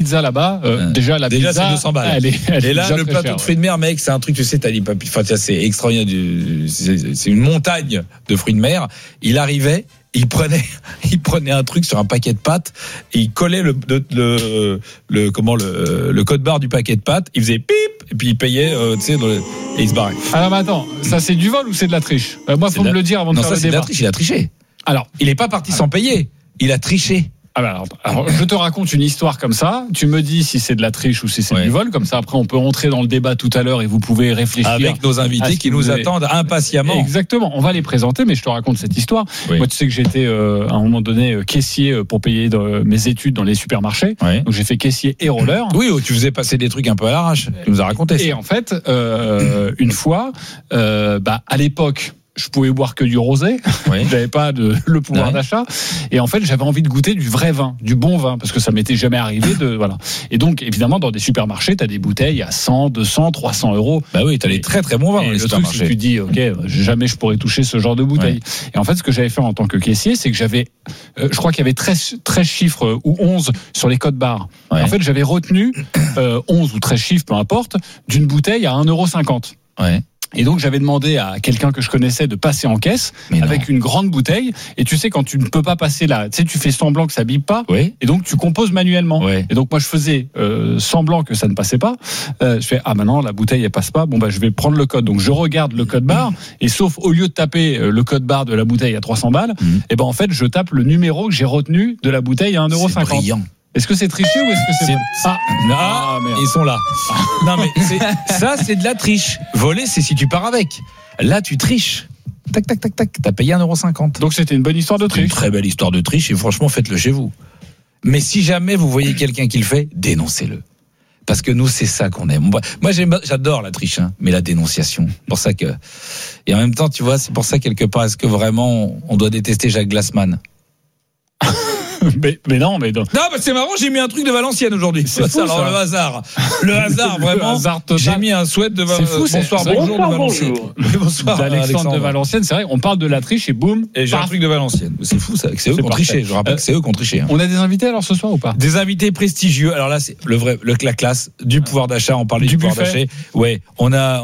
pizza là-bas, déjà pizza, c'est 200 balles. Et là, le plateau de fruits de mer, mec, c'est un truc, tu sais, t'as dit, c'est extraordinaire, c'est une montagne de fruits de mer. Il arrivait, il prenait un truc sur un paquet de pâtes, et il collait le code barre du paquet de pâtes, il faisait pip, et puis il payait, tu sais, et il se barrait. Alors, mais attends, ça c'est du vol ou c'est de la triche? Moi, faut me le dire avant de faire le débat. Non, ça c'est de la triche, il a triché. Alors, il n'est pas parti sans payer, il a triché. Alors, je te raconte une histoire comme ça. Tu me dis si c'est de la triche ou si c'est du vol. Comme ça, après, on peut rentrer dans le débat tout à l'heure et vous pouvez réfléchir. Avec nos invités qui nous attendent impatiemment. Exactement. On va les présenter, mais je te raconte cette histoire. Oui. Moi, tu sais que j'étais à un moment donné caissier pour payer mes études dans les supermarchés. Oui. Donc, j'ai fait caissier et roller. Oui, tu faisais passer des trucs un peu à l'arrache. Tu nous as raconté ça. Et en fait, une fois, à l'époque, je pouvais boire que du rosé, j'avais pas le pouvoir d'achat, et en fait j'avais envie de goûter du vrai vin, du bon vin, parce que ça m'était jamais arrivé voilà. Et donc évidemment dans des supermarchés t'as des bouteilles à 100, 200, 300 euros. Bah oui, t'as des très très bons vins dans les supermarchés. Truc, c'est que tu dis jamais je pourrais toucher ce genre de bouteille. Et en fait ce que j'avais fait en tant que caissier, c'est que j'avais, je crois qu'il y avait 13 chiffres ou 11 sur les codes barres. En fait j'avais retenu 11 ou 13 chiffres, peu importe, d'une bouteille à 1,50 €. Et donc j'avais demandé à quelqu'un que je connaissais de passer en caisse avec une grande bouteille. Et tu sais, quand tu ne peux pas passer là, tu sais, tu fais semblant que ça bip pas, et donc tu composes manuellement. Et donc moi je faisais semblant que ça ne passait pas. Je fais maintenant la bouteille elle passe pas. Bon je vais prendre le code. Donc je regarde le code barre et sauf au lieu de taper le code barre de la bouteille à 300 balles, et en fait je tape le numéro que j'ai retenu de la bouteille à 1,50 €. C'est brillant. Est-ce que c'est triché ou est-ce que c'est ils sont là. Non mais ça c'est de la triche. Voler c'est si tu pars avec. Là tu triches. Tac tac tac tac. T'as payé 1,50 €. Donc c'était une bonne histoire de triche. Une très belle histoire de triche et franchement faites-le chez vous. Mais si jamais vous voyez quelqu'un qui le fait, dénoncez-le. Parce que nous c'est ça qu'on aime. Moi j'adore la triche, mais la dénonciation. Pour ça que et en même temps tu vois c'est pour ça quelque part est-ce que vraiment on doit détester Jacques Glassman? mais non. Non, c'est marrant, j'ai mis un truc de Valenciennes aujourd'hui. C'est fou, alors ça. Le hasard, vraiment. J'ai mis un sweat de Valenciennes. Bonsoir, bonjour. Bonsoir, d'Alexandre de Valenciennes. C'est vrai, on parle de la triche et boum. Et j'ai un truc de Valenciennes. C'est fou, ça. C'est eux qui ont triché. Je rappelle que c'est eux qui ont triché. On a des invités alors ce soir ou pas? Des invités prestigieux. Alors là, c'est la classe du pouvoir d'achat. On parlait du pouvoir d'achat. Ouais. On a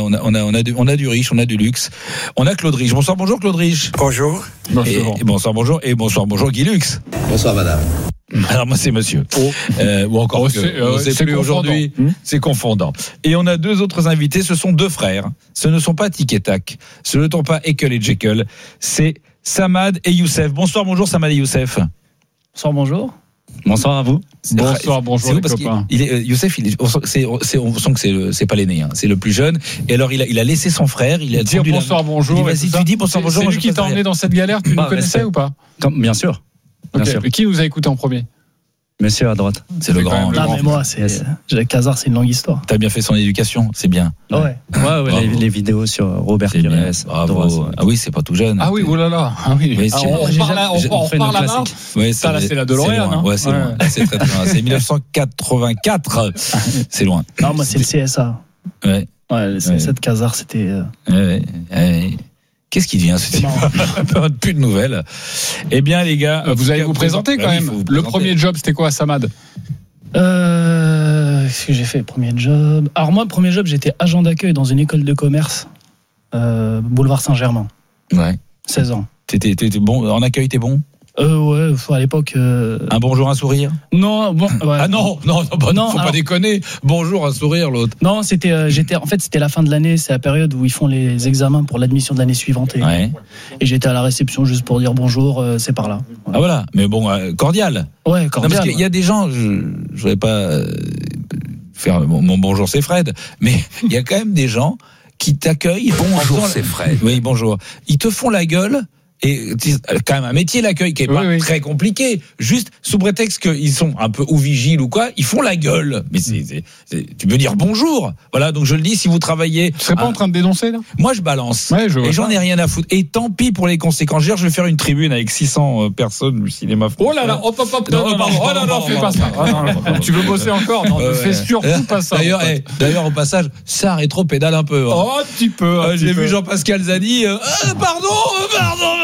du riche, on a du luxe. On a Claude Rich. Bonsoir, bonjour Claude Rich. Bonjour. Bonjour Guy Lux. Bonsoir madame. Alors moi c'est monsieur. Ou encore c'est plus aujourd'hui, c'est confondant. Et on a deux autres invités, ce sont deux frères. Ce ne sont pas Tic et Tac, ce ne sont pas Ekel et Jekyll, c'est Samad et Youssef. Bonjour Samad et Youssef. Bonsoir à vous. Bonjour les copains. Youssef, on sent que c'est pas l'aîné, c'est le plus jeune. Et alors il a laissé son frère, il a dit bonjour. Vas-y, tu dis bonsoir bonjour. C'est lui qui t'a emmené dans cette galère, tu nous connaissais ou pas? Bien sûr. Et qui nous a écouté en premier? Monsieur à droite. C'est le grand. Mais moi, Jacques Hazard, c'est une longue histoire. T'as bien fait son éducation, c'est bien. Ouais. Les vidéos sur Robert Pires. Bravo. Ah oui, c'est pas tout jeune. Ah oui, oh là là. Ah oui. On reparle là-bas. Oui, ça là, c'est la DeLorean. Ouais, c'est loin. C'est très loin. C'est 1984. C'est loin. Non, moi, c'est le CSA. Ouais. Ouais, le CSA de Hazard, c'était. Ouais. Qu'est-ce qui devient ce type? Plus de nouvelles. Eh bien, les gars, vous allez vous présenter quand même. Le premier job, c'était quoi, Samad? Qu'est-ce que j'ai fait, premier job? Alors moi, le premier job, j'étais agent d'accueil dans une école de commerce, boulevard Saint-Germain. Ouais. 16 ans. T'étais bon en accueil, t'es bon? Ouais, à l'époque. Un bonjour, un sourire? Non, bon. Ouais. Ah non, faut pas déconner. Bonjour, un sourire, l'autre. Non, c'était la fin de l'année, c'est la période où ils font les examens pour l'admission de l'année suivante. Et j'étais à la réception juste pour dire bonjour, c'est par là. Ouais. Ah voilà, mais bon, cordial. Ouais, cordial. Non, parce qu'il y a des gens, je voudrais pas faire mon bonjour, c'est Fred, mais il y a quand même des gens qui t'accueillent. Bonjour, c'est Fred. Oui, bonjour. Ils te font la gueule. Et quand même un métier l'accueil qui est pas très compliqué, juste sous prétexte qu'ils sont un peu ou vigiles ou quoi, ils font la gueule. Mais tu peux dire bonjour. Voilà, donc je le dis, si vous travaillez. Tu serais pas en train de dénoncer là? Moi je balance. Et j'en ai rien à foutre. Et tant pis pour les conséquences. Je vais faire une tribune avec 600 personnes du cinéma. Oh là là, hop. Non, fais pas ça. Tu veux bosser encore? Non, ne fais surtout pas ça. D'ailleurs, au passage, ça rétro-pédale un peu. Oh, un petit peu. J'ai vu Jean-Pascal Zadi. Pardon.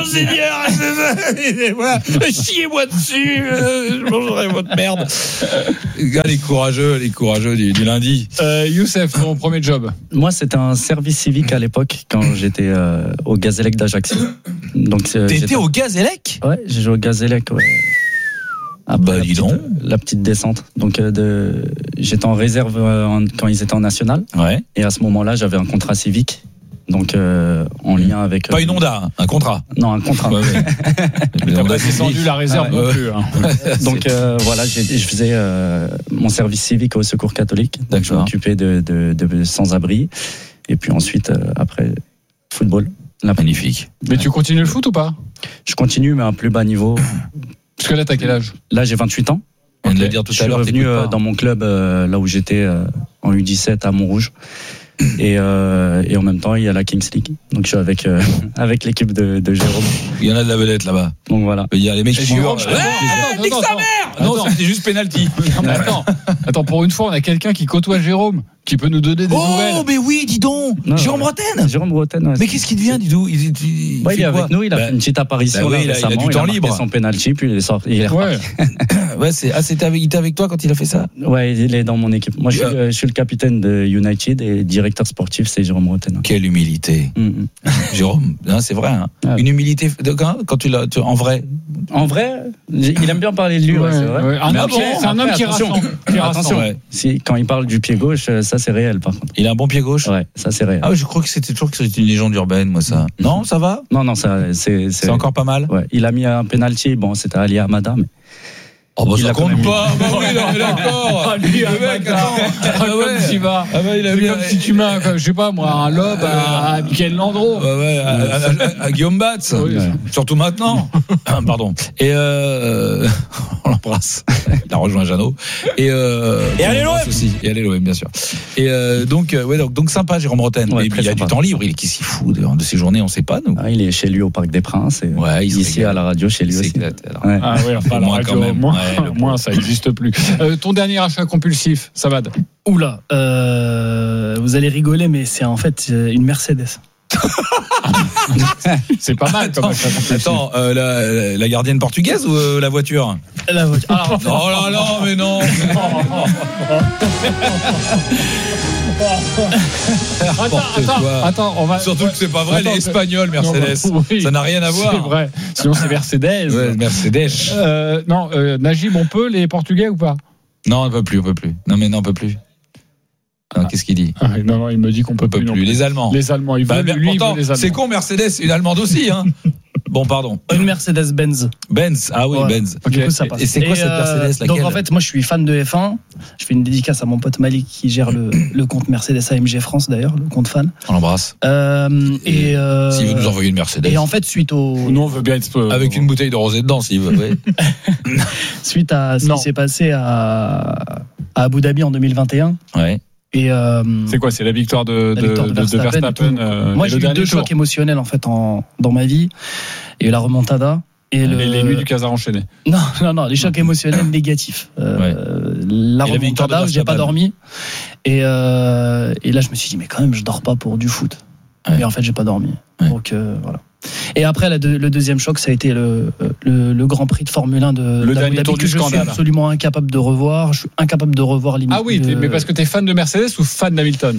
Seigneur, voilà, chiez-moi dessus, je mangerai votre merde. Les courageux du lundi. Youssef, ton premier job? Moi, c'était un service civique à l'époque quand j'étais au Gazélec d'Ajaccio. Donc, t'étais au Gazélec? Ouais, j'ai joué au Gazélec. Ouais. Après, la petite descente. Donc, j'étais en réserve quand ils étaient en national. Ouais. Et à ce moment-là, j'avais un contrat civique. Donc, en lien avec. Pas une Honda, un contrat. Non, un contrat. Ouais. T'as pas descendu la réserve non plus. Hein. Donc, voilà, je faisais mon service civique au Secours catholique. Donc, je m'occupais de sans-abri. Et puis ensuite, après, football. Magnifique. Mais tu continues le foot ou pas? Je continue, mais à un plus bas niveau. Parce que là, t'as quel âge? Là, j'ai 28 ans. On vient de le dire tout à l'heure. Je suis revenu dans mon club, là où j'étais, en U17 à Montrouge. Et en même temps, il y a la Kings League. Donc, je suis avec l'équipe de Jérôme. Il y en a de la vedette là-bas. Donc, voilà. Il y a les mecs qui Jérôme, nique sa mère! Non, c'était juste penalty. Attends, pour une fois, on a quelqu'un qui côtoie Jérôme, qui peut nous donner des nouvelles. Oh, mais oui, dis donc! Jérôme Bretagne! Jérôme Bretagne, ouais. Mais qu'est-ce qu'il devient, dis donc? Il est avec nous, il a fait une petite apparition là, récemment. Il a du temps libre. Son penalty, puis il est sorti. Il est c'était avec toi quand il a fait ça? Ouais, il est dans mon équipe. Moi, je suis le capitaine de United et directeur sportif, c'est Jérôme Bretagne. Quelle humilité. Jérôme, c'est vrai. Hein. Ouais. Une humilité quand tu l'as en vrai. En vrai, il aime bien parler de lui, ouais, c'est vrai. Ouais. C'est un homme qui rassemble. Attention, quand il parle du pied gauche, ça c'est réel par contre. Il a un bon pied gauche? Ouais, ça c'est réel. Ah, je crois que c'était toujours que c'était une légende urbaine, moi ça. Non, ça va? Non, ça c'est encore pas mal. Ouais, il a mis un penalty, bon, c'était Ali Hamada, mais oh bah il ça compte pas. Bah oui, non, mais d'accord. Lui, le mec, comme tu vas. Il a c'est comme si tu mets, je sais pas moi, un lob à Michael Landreau. À Guillaume Batz. Oui. Surtout maintenant. Pardon. Et on l'embrasse. Il a rejoint Jeannot. Et allez l'OM aussi. Et allez l'OM, bien sûr. Et donc sympa Jérôme Bretagne. Ouais, il a du temps libre. Il s'y fout de ces journées, on sait pas nous. Il est chez lui au Parc des Princes. Et ici à la radio chez lui aussi. Ouais. Ah oui, enfin la radio, quand même. Moins ça n'existe plus. Ton dernier achat compulsif, Samad? Oula, vous allez rigoler, mais c'est en fait une Mercedes. C'est pas mal comme achat compulsif. Attends, la gardienne portugaise ou la voiture? La voiture. Alors, oh là là, mais non. Attends, on va. Surtout que c'est pas vrai, les Espagnols, Mercedes. Non, oui, ça n'a rien à voir. C'est vrai. Sinon, c'est Mercedes. Ouais, Mercedes. Najib, on peut les Portugais ou pas? Non, on peut plus. Non, mais non, on peut plus. Non, qu'est-ce qu'il dit? Non, il me dit qu'on peut plus. Les Allemands. Les Allemands, ils veulent, lui, pourtant, il veut les Allemands. C'est con, Mercedes, une Allemande aussi, hein. Bon, pardon. Une Mercedes-Benz. Benz, ah oui, ouais. Benz. Okay. Du coup, ça passe. Et c'est quoi cette Mercedes laquelle? Donc en fait, moi je suis fan de F1. Je fais une dédicace à mon pote Malik qui gère le compte Mercedes AMG France d'ailleurs, le compte fan. On l'embrasse. S'il veut nous envoyer une Mercedes. Et en fait, suite au. Nous, on veut bien être. Avec une bouteille de rosé dedans, s'il veut. Ouais. Suite à ce qui s'est passé à Abu Dhabi en 2021. Ouais. Et c'est quoi? C'est la victoire de Verstappen. Moi, j'ai eu deux chocs émotionnels en fait dans ma vie. Il y a eu la remontada et les nuits du Casar enchaîné. Non, les chocs émotionnels négatifs. La remontada, j'ai pas dormi. Et là, je me suis dit mais quand même, je dors pas pour du foot. Ouais. Et en fait, j'ai pas dormi. Ouais. Donc voilà. Et après, le deuxième choc, ça a été le Grand Prix de Formule 1 le dernier tour du scandale. Je suis absolument incapable de revoir. Je suis incapable de revoir limite. Ah oui, mais parce que t'es fan de Mercedes ou fan d'Hamilton?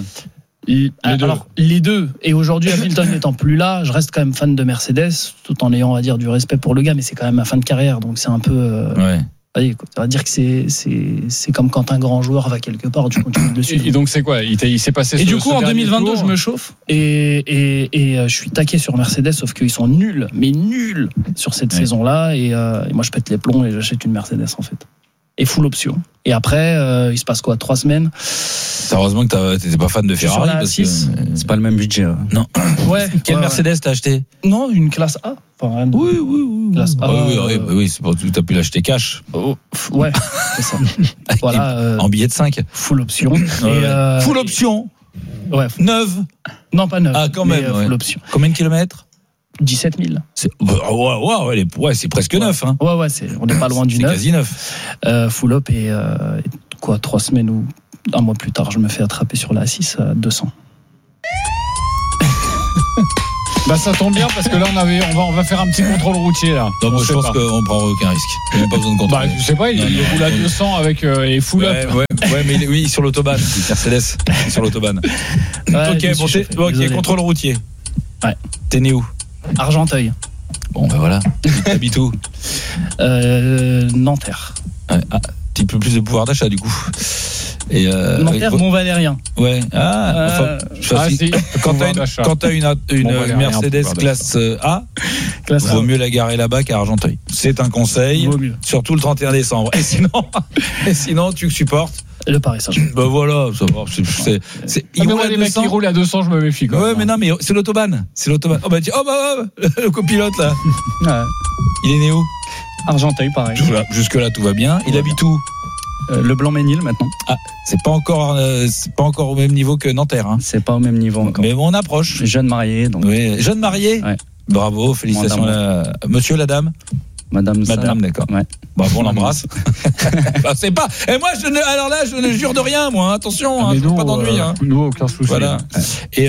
Les deux. Et aujourd'hui, Hamilton n'étant plus là, je reste quand même fan de Mercedes, tout en ayant, on va dire, du respect pour le gars, mais c'est quand même ma fin de carrière, donc c'est un peu. On va dire que c'est comme quand un grand joueur va quelque part, tu continues dessus. Et donc c'est quoi? Il s'est passé. Et du coup, en 2022, je me chauffe et je suis taqué sur Mercedes, sauf qu'ils sont nuls sur cette saison-là. Et moi, je pète les plombs et j'achète une Mercedes en fait. Et full option. Et après, il se passe quoi? 3 semaines. Heureusement que t'étais pas fan de Ferrari parce que c'est pas le même budget. Non. Ouais. Quelle Mercedes t'as acheté? Non, une classe A. Enfin, oui. Classe A. Oui, c'est pour tout. T'as pu l'acheter cash. Ouais, c'est ça. Voilà. En billet de 5. Full option. Et full option. Ouais. Neuve. Non, pas neuve. Ah, quand même. Full option. Combien de kilomètres? 17 000. Ouais, c'est presque neuf. Hein. Ouais, on n'est pas loin du neuf. C'est quasi neuf. Full up et 3 semaines ou un mois plus tard, je me fais attraper sur la A6 à 200. Bah ça tombe bien parce que là on va faire un petit contrôle routier là. Non, moi je pense qu'on prend aucun risque. Il n'y a même pas besoin de contrôler. Bah je sais pas, il roule à 200 avec les full up. Ouais, mais oui, sur l'autobahn. Mercedes, sur l'autobahn. Ok, contrôle routier. Ouais. T'es né où? Argenteuil. Bon, ben voilà. T'habites où? Nanterre. Ouais. Ah, petit peu plus de pouvoir d'achat du coup. Et Nanterre, Mont-Valérien. Ouais. Quand t'as une Mercedes classe A, vaut mieux la garer là-bas qu'à Argenteuil. C'est un conseil. Surtout le 31 décembre. Et sinon, tu supportes le Paris Saint-Germain. Ben voilà, ça va. Les mecs qui roulent à 200, je me méfie quand même. Ouais, mais non, mais c'est l'autobahn. Le copilote là. Ouais. Il est né où? Argenteuil, pareil. Jusque-là, tout va bien. Il habite où? Le Blanc-Ménil maintenant. Ah, c'est pas encore au même niveau que Nanterre. Hein. C'est pas au même niveau encore. Mais on approche. Jeune marié, donc. Oui, jeune marié. Ouais. Bravo, félicitations. Monsieur, la dame. Madame, d'accord. Ouais. Bon, on l'embrasse. C'est pas. Et moi, je ne jure de rien, moi. Attention, mais pas d'ennui. Nous, aucun souci. Voilà. Et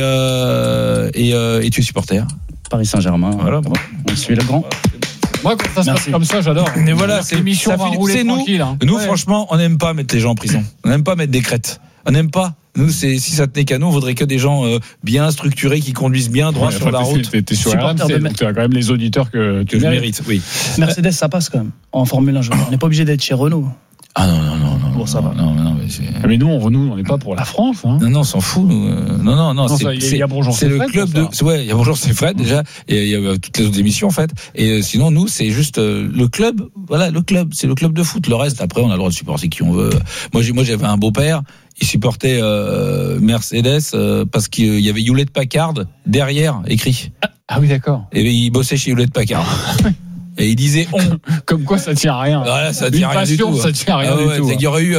tu es supporter? Paris Saint-Germain. Voilà. On suit le grand. Moi, quand ça se passe comme ça, j'adore. Mais voilà, c'est l'émission va rouler tranquille. Nous, franchement, on n'aime pas mettre les gens en prison. On n'aime pas mettre des crêtes. On n'aime pas. Nous, si ça tenait qu'à nous, on voudrait que des gens bien structurés qui conduisent bien droit sur la route. T'es sur RMC, donc tu as quand même les auditeurs que tu mérites. Oui. Mercedes, ça passe quand même. En Formule 1, on n'est pas obligé d'être chez Renault. Ah non. Bon, ça va. Mais nous, on n'est pas pour la France. Hein. Non, on s'en fout. Non. Il y a Bonjour, c'est le club de. Ouais, il y a Bonjour, c'est Fred déjà. Et il y a toutes les autres émissions en fait. Et sinon, nous, c'est juste le club. Voilà, le club. C'est le club de foot. Le reste, après, on a le droit de supporter qui on veut. Moi, j'avais un beau-père. Il supportait Mercedes parce qu'il y avait Hewlett Packard derrière écrit. Ah oui, d'accord. Et il bossait chez Hewlett Packard. Et il disait comme quoi ça tient à rien. Voilà, ça tient à rien du tout. Ça tient à rien du tout. Il y aurait eu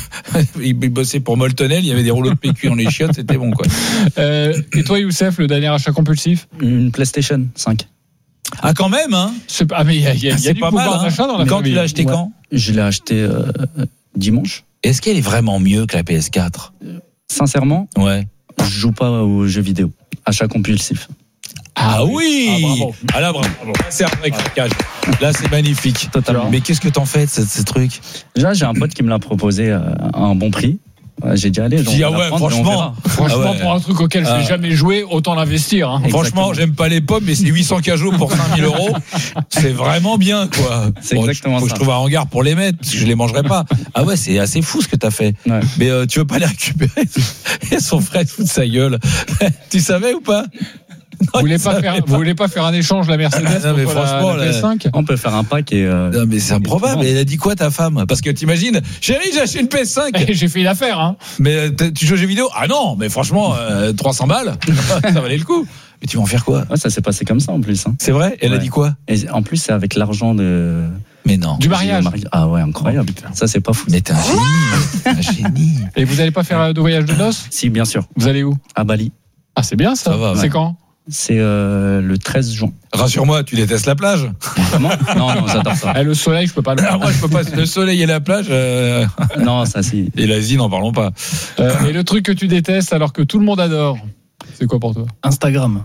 il bossait pour Moltenel, il y avait des rouleaux de PQ dans les chiottes, c'était bon quoi. Et toi Youssef, le dernier achat compulsif? Une PlayStation 5. Ah quand même hein. Mais il y a du pas mal d'achat dans la Quand famille. tu l'as acheté quand? Je l'ai acheté dimanche. Est-ce qu'elle est vraiment mieux que la PS4? Sincèrement, ouais. Je joue pas aux jeux vidéo. Achat compulsif. Ah oui. Bravo. Ah là bravo. C'est un vrai craquage. Là c'est magnifique. Totalement. Mais qu'est-ce que t'en fais de ce truc? Déjà j'ai un pote qui me l'a proposé à un bon prix. J'ai dit allez. Franchement, pour un truc auquel je n'ai jamais joué, autant l'investir. Hein. Franchement, j'aime pas les pommes, mais c'est 800 cajots pour 5000 €. C'est vraiment bien, quoi. C'est exactement ça. Faut que je trouve un hangar pour les mettre, parce que je les mangerai pas. Ah ouais, c'est assez fou ce que t'as fait. Ouais. Mais tu veux pas les récupérer? Et son frère se fout de sa gueule. Tu savais ou pas? Vous voulez pas faire un échange la Mercedes non, mais franchement, la PS5? On peut faire un pack et. Non mais c'est improbable. Elle a dit quoi ta femme? Parce que t'imagines, chérie, j'ai acheté une PS5. J'ai fait une affaire, hein. Mais tu joues aux jeux vidéo? Ah non, mais franchement, 300 balles, ça valait le coup. Mais tu vas en faire quoi? Ouais, ça s'est passé comme ça en plus. Hein. C'est vrai? Elle a dit quoi? Et en plus, c'est avec l'argent de. Mais non. Du mariage. Ah ouais, incroyable. Ça, c'est pas fou. Mais t'es un génie. Et vous n'allez pas faire de voyage de noces? Si, bien sûr. Vous allez où? À Bali. Ah, c'est bien ça. Va, c'est quand? C'est le 13 juin. Rassure-moi, tu détestes la plage? Comment? Non, j'adore ça. Le soleil, je peux pas le voir. Moi, je peux pas. Le soleil et la plage. Non, ça si. Et l'Asie, n'en parlons pas. Et le truc que tu détestes alors que tout le monde adore, c'est quoi pour toi? Instagram.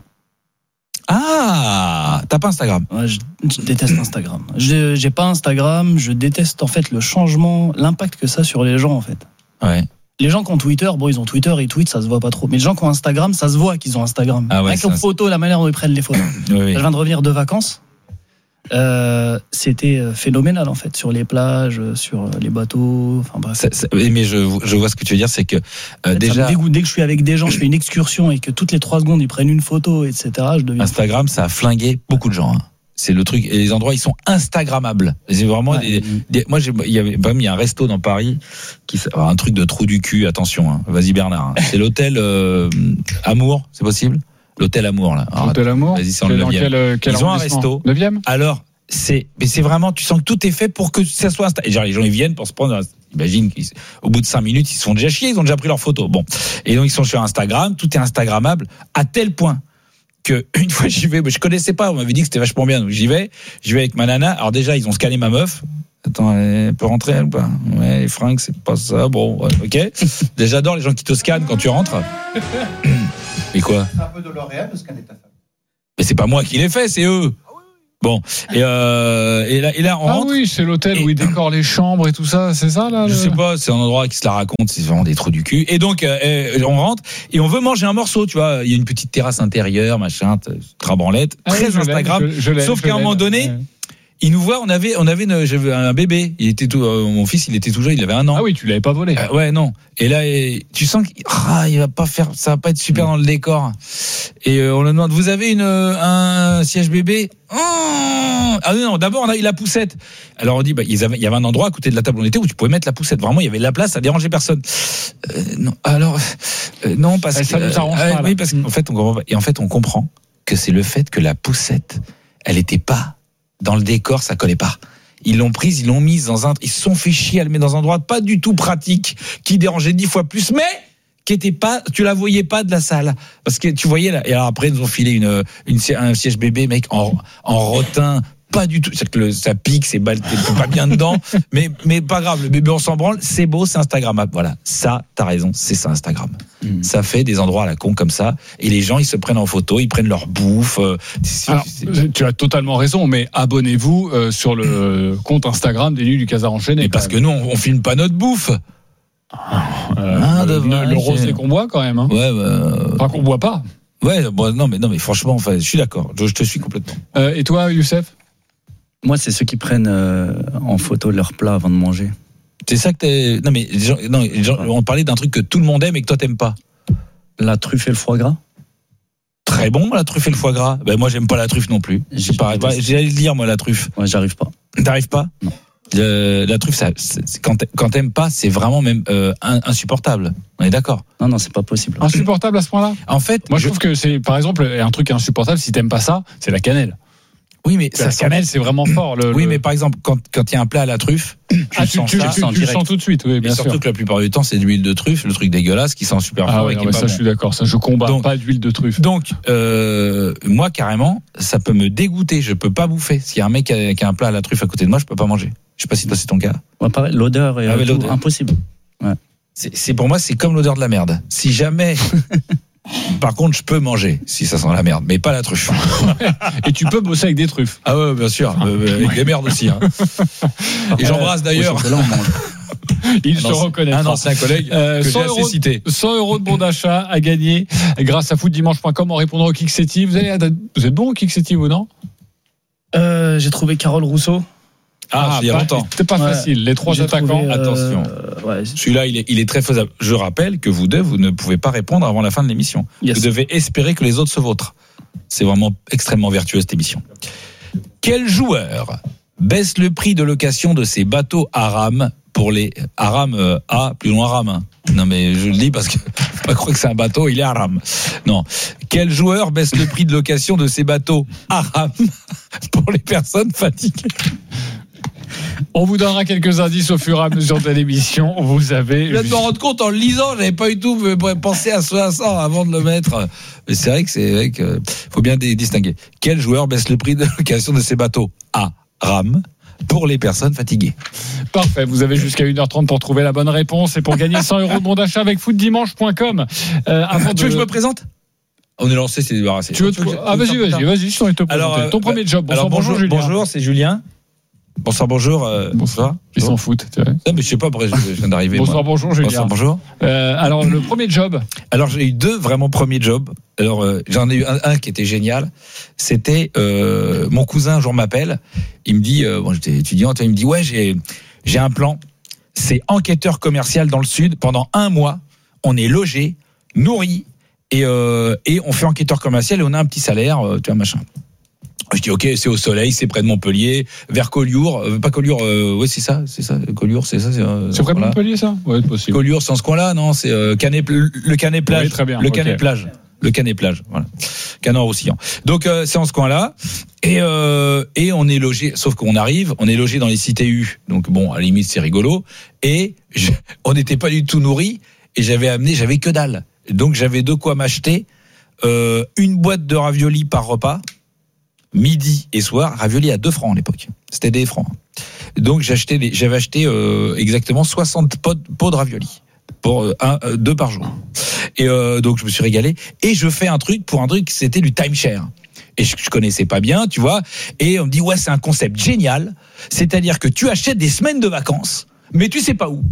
Ah, t'as pas Instagram? Ouais, je déteste Instagram. J'ai pas Instagram. Je déteste en fait le changement, l'impact que ça a sur les gens en fait. Ouais. Les gens qui ont Twitter, bon, ils ont Twitter, ils tweetent, ça se voit pas trop. Mais les gens qui ont Instagram, ça se voit qu'ils ont Instagram. Ah ouais, avec leurs photos, la manière dont ils prennent les photos. Oui. Je viens de revenir de vacances. C'était phénoménal en fait, sur les plages, sur les bateaux. Enfin bref. Mais je vois ce que tu veux dire, c'est que déjà. Ça me dégoûte. Dès que je suis avec des gens, je fais une excursion et que toutes les 3 secondes ils prennent une photo, etc. Je deviens. Instagram, ça a flingué beaucoup de gens. Hein. C'est le truc, et les endroits ils sont instagrammables. C'est vraiment moi il y a un resto dans Paris un truc de trou du cul. Attention, hein. Vas-y Bernard. Hein. C'est l'hôtel Amour, c'est possible? L'hôtel Amour là. L'hôtel Amour. Vas-y, c'est dans le 9e. Ils ont un resto. 9e. Alors c'est vraiment, tu sens que tout est fait pour que ça soit installé. Genre les gens ils viennent pour se prendre. Imagine qu'au bout de 5 minutes ils se font déjà chier, ils ont déjà pris leurs photos. Bon, et donc ils sont sur Instagram, tout est instagrammable à tel point que une fois j'y vais, mais je connaissais pas, on m'avait dit que c'était vachement bien, donc j'y vais avec ma nana. Alors déjà ils ont scanné ma meuf. Attends, elle peut rentrer elle ou pas? Ouais, les fringues c'est pas ça. Bon, ouais, ok. J'adore les gens qui te scannent quand tu rentres. Et quoi? C'est un peu de L'Oréal de scanner ta femme. Mais c'est pas moi qui l'ai fait, c'est eux. Bon, et là on rentre. Ah oui, c'est l'hôtel où ils décorent les chambres et tout ça, c'est ça là. Je sais pas, c'est un endroit qui se la raconte, c'est vraiment des trous du cul. Et donc on rentre et on veut manger un morceau, tu vois. Il y a une petite terrasse intérieure, machin, trabranlette, très Instagram. Sauf qu'à un moment donné. Il nous voit, j'avais un bébé. Il était mon fils, il était tout jeune, il avait 1 an. Ah oui, tu l'avais pas volé. Ouais, non. Et là, tu sens qu'il va pas faire, ça va pas être super dans le décor. Et on le demande, vous avez un siège bébé? Ah non, d'abord on a eu la poussette. Alors on dit, il y avait un endroit à côté de la table où on était où tu pouvais mettre la poussette. Vraiment, il y avait de la place, ça dérangeait personne. Non, alors non, parce que ça nous arrange pas. Oui, parce qu'en fait on comprend que c'est le fait que la poussette, elle était pas dans le décor, ça collait pas. Ils l'ont prise, ils l'ont mise ils se sont fait chier à le mettre dans un endroit pas du tout pratique, qui dérangeait 10 fois plus, mais qui était pas, tu la voyais pas de la salle. Parce que tu voyais là, et alors après, ils nous ont filé un siège bébé, mec, en rotin. Pas du tout, c'est que ça pique, c'est pas bien dedans, mais pas grave, le bébé on s'en branle, c'est beau, c'est Instagrammable. Voilà, ça, t'as raison, c'est ça Instagram. Ça fait des endroits à la con comme ça, et les gens ils se prennent en photo, ils prennent leur bouffe. Alors, tu as totalement raison, mais abonnez-vous sur le compte Instagram des Nuits du Casar Enchaîné. Mais parce que nous on filme pas notre bouffe. Le rosé qu'on boit quand même. Hein. Ouais, enfin qu'on boit pas. Ouais, bon, non mais franchement, enfin, je suis d'accord, je te suis complètement. Et toi, Youssef? Moi, c'est ceux qui prennent en photo leur plat avant de manger. C'est ça que t'es. Non, mais on parlait d'un truc que tout le monde aime et que toi t'aimes pas. La truffe et le foie gras. Très bon, la truffe et le foie gras. Ben moi, j'aime pas la truffe non plus. J'allais le dire, moi, la truffe. Ouais, j'arrive pas. T'arrives pas? Non. La truffe, quand t'aimes pas, c'est vraiment même insupportable. On est d'accord? Non, c'est pas possible. Insupportable à ce point-là? En fait, moi, je trouve que c'est, par exemple, un truc insupportable, si t'aimes pas ça, c'est la cannelle. Oui, mais la cannelle, c'est vraiment fort. Mais par exemple, quand il y a un plat à la truffe, tu le sens tout de suite. Oui, bien sûr. Surtout que la plupart du temps, c'est de l'huile de truffe, le truc dégueulasse qui sent super fort. Je suis d'accord. Ça, je combats pas d'huile de truffe. Donc, moi, carrément, ça peut me dégoûter. Je peux pas bouffer. S'il y a un mec qui a un plat à la truffe à côté de moi, je peux pas manger. Je sais pas si toi c'est ton cas. Ouais, pareil, l'odeur est impossible. Ouais. C'est pour moi, c'est comme l'odeur de la merde. Si jamais. Par contre, je peux manger si ça sent la merde, mais pas la truffe. Et tu peux bosser avec des truffes. Ah ouais, bien sûr, avec des merdes aussi. Hein. Et j'embrasse d'ailleurs. Il se reconnaît. Un ancien collègue que j'ai assez cité. 100 € de bon d'achat à gagner grâce à footdimanche.com en répondant au Kixetti. Vous êtes bon au Kixetti, vous, non? J'ai trouvé Carole Rousseau. Il y a longtemps. C'était pas facile. Les 3 attaquants. Attention. Celui-là, il est très faisable. Je rappelle que vous ne pouvez pas répondre avant la fin de l'émission. Yes. Vous devez espérer que les autres se vautrent. C'est vraiment extrêmement vertueux cette émission. Quel joueur baisse le prix de location de ses bateaux à rame pour les rame plus loin rame. Hein. Non mais je le dis parce que faut pas croire que c'est un bateau, il est à rame. Non. Quel joueur baisse le prix de location de ses bateaux à rame pour les personnes fatiguées? On vous donnera quelques indices au fur et à mesure de l'émission. Vous avez. Je viens de me rendre compte en le lisant, j'avais pas du tout pensé à ça avant de le mettre. Mais c'est vrai que faut bien distinguer. Quel joueur baisse le prix de location de ses bateaux à rame pour les personnes fatiguées? Parfait, vous avez jusqu'à 1h30 pour trouver la bonne réponse et pour gagner 100 € de bon d'achat avec footdimanche.com. Tu veux que je me présente? On est lancé, c'est débarrassé. Vas-y, je t'en ai te présenter. Alors, ton premier job. Bonjour, Julien. Bonjour, c'est Julien. Bonsoir, bonjour. Bonsoir. Ils s'en foutent. Non, mais je sais pas, après, je viens d'arriver. Bonsoir, moi. Bonjour, Julien. Bonsoir, bonjour. Alors, le premier job. Alors, j'ai eu 2 vraiment premiers jobs. Alors, j'en ai eu un qui était génial. C'était mon cousin un jour m'appelle. Il me dit, j'étais étudiant, il me dit, ouais, j'ai un plan. C'est enquêteur commercial dans le sud. Pendant 1 mois, on est logé, nourri, et on fait enquêteur commercial et on a un petit salaire, tu vois, machin. Je dis ok, c'est au soleil, c'est près de Montpellier, vers Collioure, pas Collioure, oui c'est ça, Collioure, c'est ça. C'est près de Montpellier ça? Ouais, c'est possible. Collioure, c'est en ce coin-là, non? C'est le Canet plage. Oui, très bien. Le Canet plage. Le Canet plage, voilà. Canet-Roussillon. Donc c'est en ce coin-là et on est logé, sauf qu'on arrive, on est logé dans les cités U. Donc bon, à la limite c'est rigolo. Et on n'était pas du tout nourris et j'avais que dalle. Donc j'avais de quoi m'acheter une boîte de raviolis par repas. Midi et soir, ravioli à 2 francs à l'époque. C'était des francs. Donc j'avais acheté exactement 60 pots de ravioli pour 2 par jour. Et donc je me suis régalé. Et je fais un truc, c'était du timeshare. Et je connaissais pas bien, tu vois. Et on me dit, ouais, c'est un concept génial. C'est-à-dire que tu achètes des semaines de vacances, mais tu sais pas où.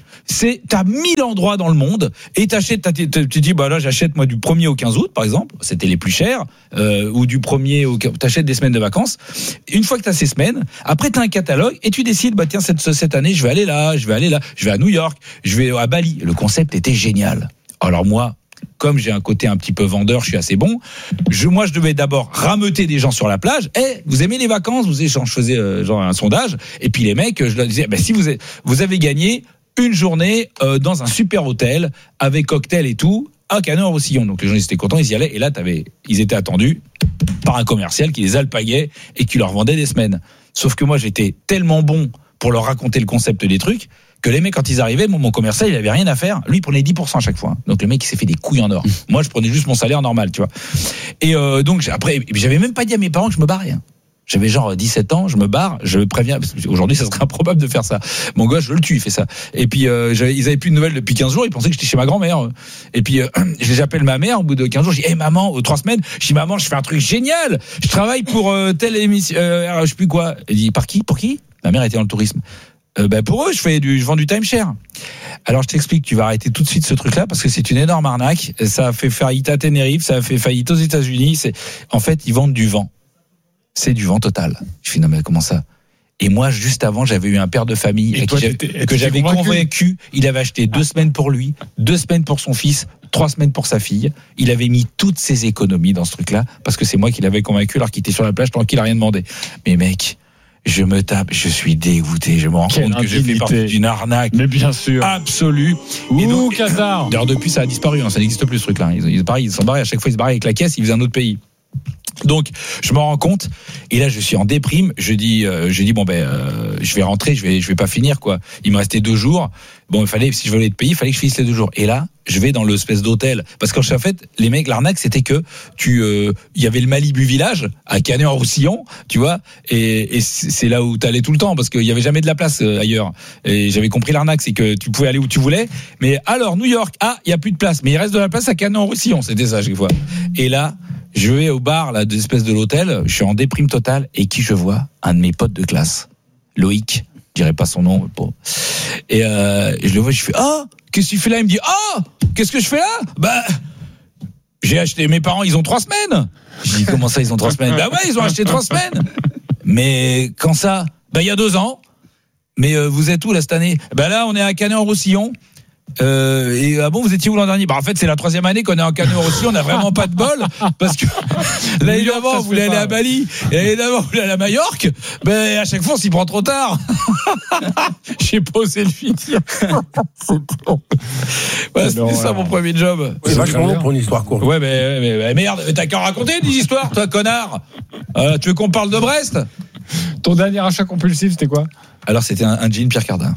T'as 1000 endroits dans le monde et tu dis bah là j'achète moi du 1er au 15 août par exemple, c'était les plus chers, ou du 1er au, t'achètes des semaines de vacances. Une fois que t'as ces semaines, après t'as un catalogue et tu décides bah tiens cette année je vais aller là, je vais à New York, je vais à Bali. Le concept était génial. Alors moi, comme j'ai un côté un petit peu vendeur, je suis assez bon. Je devais d'abord rameuter des gens sur la plage. Vous aimez les vacances? Je faisais genre un sondage et puis les mecs, je leur disais si vous avez gagné une journée dans un super hôtel avec cocktail et tout à Canet-en-Roussillon. Donc les gens ils étaient contents, ils y allaient et là ils étaient attendus par un commercial qui les alpaguait et qui leur vendait des semaines. Sauf que moi j'étais tellement bon pour leur raconter le concept des trucs que les mecs quand ils arrivaient, mon commercial il avait rien à faire, lui il prenait 10% à chaque fois. Donc le mec il s'est fait des couilles en or. Moi je prenais juste mon salaire normal, tu vois. Et donc après j'avais même pas dit à mes parents que je me barrais. J'avais genre 17 ans, je me barre, je préviens, parce qu'aujourd'hui ça serait improbable de faire ça. Mon gosse, je le tue, il fait ça. Et puis ils avaient plus de nouvelles depuis 15 jours, ils pensaient que j'étais chez ma grand-mère. Et puis j'appelle ma mère au bout de 15 jours, je dis maman, 3 semaines, je dis maman, je fais un truc génial, je travaille pour telle émission, je sais plus quoi. Elle dit pour qui? Ma mère était dans le tourisme. Pour eux, je vends du timeshare. Alors je t'explique, tu vas arrêter tout de suite ce truc-là parce que c'est une énorme arnaque. Ça a fait faillite à Tenerife, ça a fait faillite aux États-Unis. En fait, ils vendent du vent. C'est du vent total. Je fais non mais comment ça? Et moi juste avant j'avais eu un père de famille que j'avais convaincu. Il avait acheté 2 semaines pour lui, 2 semaines pour son fils, 3 semaines pour sa fille. Il avait mis toutes ses économies dans ce truc-là parce que c'est moi qui l'avais convaincu alors qu'il était sur la plage tranquille, rien demandé. Mais mec, je me tape, je suis dégoûté, je me rends compte que j'ai fait partie d'une arnaque. Mais bien sûr. Absolue. Ouh, Qatar. D'ailleurs depuis ça a disparu, ça n'existe plus ce truc-là. Ils sont barrés à chaque fois, ils se barraient avec la caisse, ils faisaient un autre pays. Donc je me rends compte et là je suis en déprime. Je dis je vais rentrer, je vais pas finir quoi. Il me restait 2 jours. Bon, si je voulais être payé, il fallait que je finisse les 2 jours. Et là, je vais dans l'espèce d'hôtel parce qu'en fait, les mecs, l'arnaque c'était que il y avait le Malibu Village à Canet-en-Roussillon, tu vois, et c'est là où t'allais tout le temps parce qu'il y avait jamais de la place ailleurs. Et j'avais compris l'arnaque, c'est que tu pouvais aller où tu voulais, mais alors New York, il y a plus de place, mais il reste de la place à Canet-en-Roussillon, c'était ça chaque fois. Et là, je vais au bar là, de l'espèce de l'hôtel, je suis en déprime totale et qui je vois? Un de mes potes de classe, Loïc, je dirais pas son nom, bon. Et je le vois, je fais qu'est-ce que tu fais là? Il me dit qu'est-ce que je fais là? J'ai acheté, mes parents ils ont 3 semaines. Je dis comment ça ils ont 3 semaines? Ouais, ils ont acheté 3 semaines. Mais quand ça? Il y a 2 ans. Mais vous êtes où là cette année? Là on est à Canet-en-Roussillon. Et vous étiez où l'an dernier? En fait c'est la 3e année qu'on est en Canet-en-Roussillon, on a vraiment pas de bol parce que l'année d'avant on voulait aller à Bali et l'année d'avant on voulait aller à Majorque. À chaque fois on s'y prend trop tard. J'ai pas osé le finir. C'était ça mon premier job. C'est vachement long pour une histoire courte. Ouais mais merde, t'as qu'à raconter des histoires toi connard. Tu veux qu'on parle de Brest? Ton dernier achat compulsif c'était quoi? Alors c'était un jean Pierre Cardin.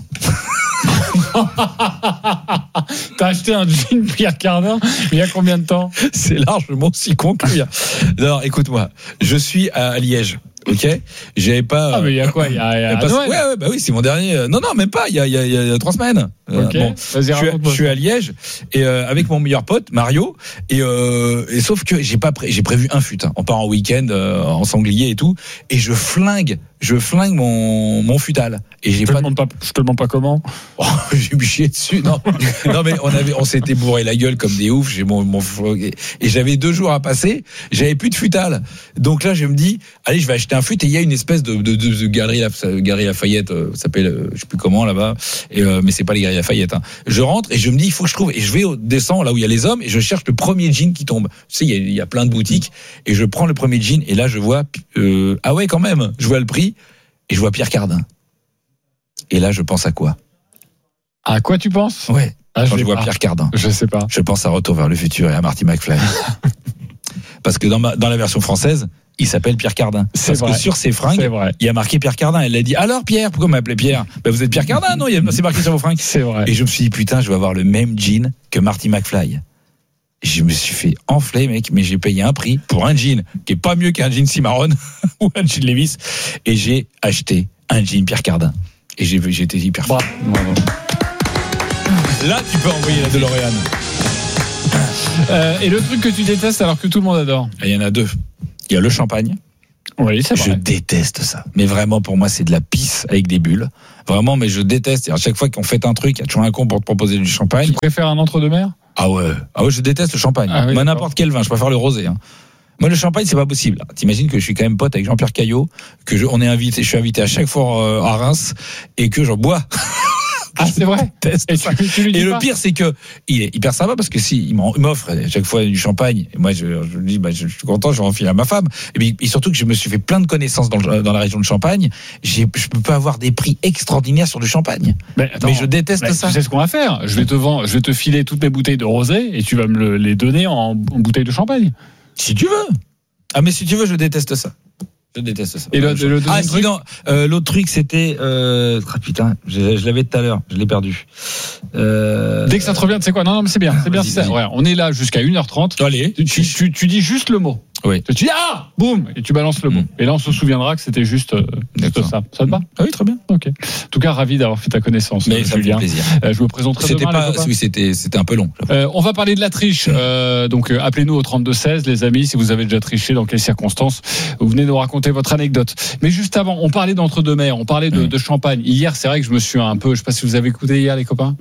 T'as acheté un jean Pierre Cardin il y a combien de temps? C'est largement aussi con que lui. Non, écoute-moi, je suis à Liège. Ok, j'avais pas. Mais il y a quoi? Il y a pas... oui, c'est mon dernier. Non, même pas. Il y a 3 semaines. Ok. Je suis à Liège et avec mon meilleur pote Mario et sauf que j'ai prévu un fut. On part en week-end en sanglier et tout et je flingue mon futal. Et je te demande pas comment. J'ai me chié dessus. Non, mais on s'était bourré la gueule comme des oufs. J'ai et j'avais 2 jours à passer. J'avais plus de futal. Donc là, je me dis, allez, je vais acheter un fut et il y a une espèce de galerie Lafayette, ça s'appelle, je sais plus comment là-bas. Mais c'est pas les galeries Lafayette. Je rentre et je me dis, il faut que je trouve. Et je vais descends là où il y a les hommes et je cherche le premier jean qui tombe. Tu sais, il y a plein de boutiques et je prends le premier jean et là je vois, ah ouais, quand même. Je vois le prix. Et je vois Pierre Cardin. Et là, je pense à quoi? À quoi tu penses? Ouais. Quand je vois Pierre Cardin. Je sais pas. Je pense à Retour vers le futur et à Marty McFly. Parce que dans la version française, il s'appelle Pierre Cardin. Parce que sur ses fringues, il y a marqué Pierre Cardin. Elle l'a dit, alors Pierre, pourquoi m'appelez Pierre? Vous êtes Pierre Cardin? Non, c'est marqué sur vos fringues. C'est vrai. Et je me suis dit, putain, je vais avoir le même jean que Marty McFly. Je me suis fait enfler, mec, mais j'ai payé un prix pour un jean qui est pas mieux qu'un jean Cimarron ou un jean Levi's. Et j'ai acheté un jean Pierre Cardin. Et j'ai été hyper fort. Là, tu peux envoyer la DeLorean. Et le truc que tu détestes alors que tout le monde adore? Il y en a 2. Il y a le champagne. Oui, c'est vrai. Je déteste ça. Mais vraiment, pour moi, c'est de la pisse avec des bulles. Vraiment, mais je déteste. Et à chaque fois qu'on fait un truc, il y a toujours un con pour te proposer du champagne. Tu préfères un entre-deux-mer ? Ah ouais, je déteste le champagne. Ah oui, moi, n'importe quel vin, je préfère le rosé. Hein. Moi, le champagne, c'est pas possible. T'imagines que je suis quand même pote avec Jean-Pierre Caillot, que je suis invité à chaque fois à Reims, et que j'en bois. Ah, c'est vrai. Et le pire, c'est que il est hyper sympa parce que il m'offre à chaque fois du champagne. Et moi, je lui dis, je suis content, je renfile à ma femme. Et surtout que je me suis fait plein de connaissances dans la région de Champagne. Je peux pas avoir des prix extraordinaires sur du champagne. Mais je déteste ça. Tu sais ce qu'on va faire ? Je vais te filer toutes mes bouteilles de rosé et tu vas me les donner en bouteilles de champagne. Si tu veux. Ah, mais si tu veux, je déteste ça. Je déteste ça. Et le deuxième truc, l'autre truc, c'était putain, je l'avais tout à l'heure, je l'ai perdu. Dès que ça te revient, tu sais quoi ? Non, mais c'est bien, vas-y. Ouais, on est là jusqu'à 1h30. Allez, tu dis juste le mot. Oui. Tu dis boum, et tu balances le mot. Et là, on se souviendra que c'était juste ça. Ça te va ? Ah oui, très bien. Ok. En tout cas, ravi d'avoir fait ta connaissance. Mais ça me fait plaisir. Je me présenterai demain. C'était un peu long. On va parler de la triche. Donc, appelez-nous au 32-16, les amis, si vous avez déjà triché, dans quelles circonstances. Vous venez nous raconter votre anecdote. Mais juste avant, on parlait d'entre-deux-mers, on parlait de champagne. Hier, c'est vrai que je me suis je sais pas si vous avez écouté hier, les copains.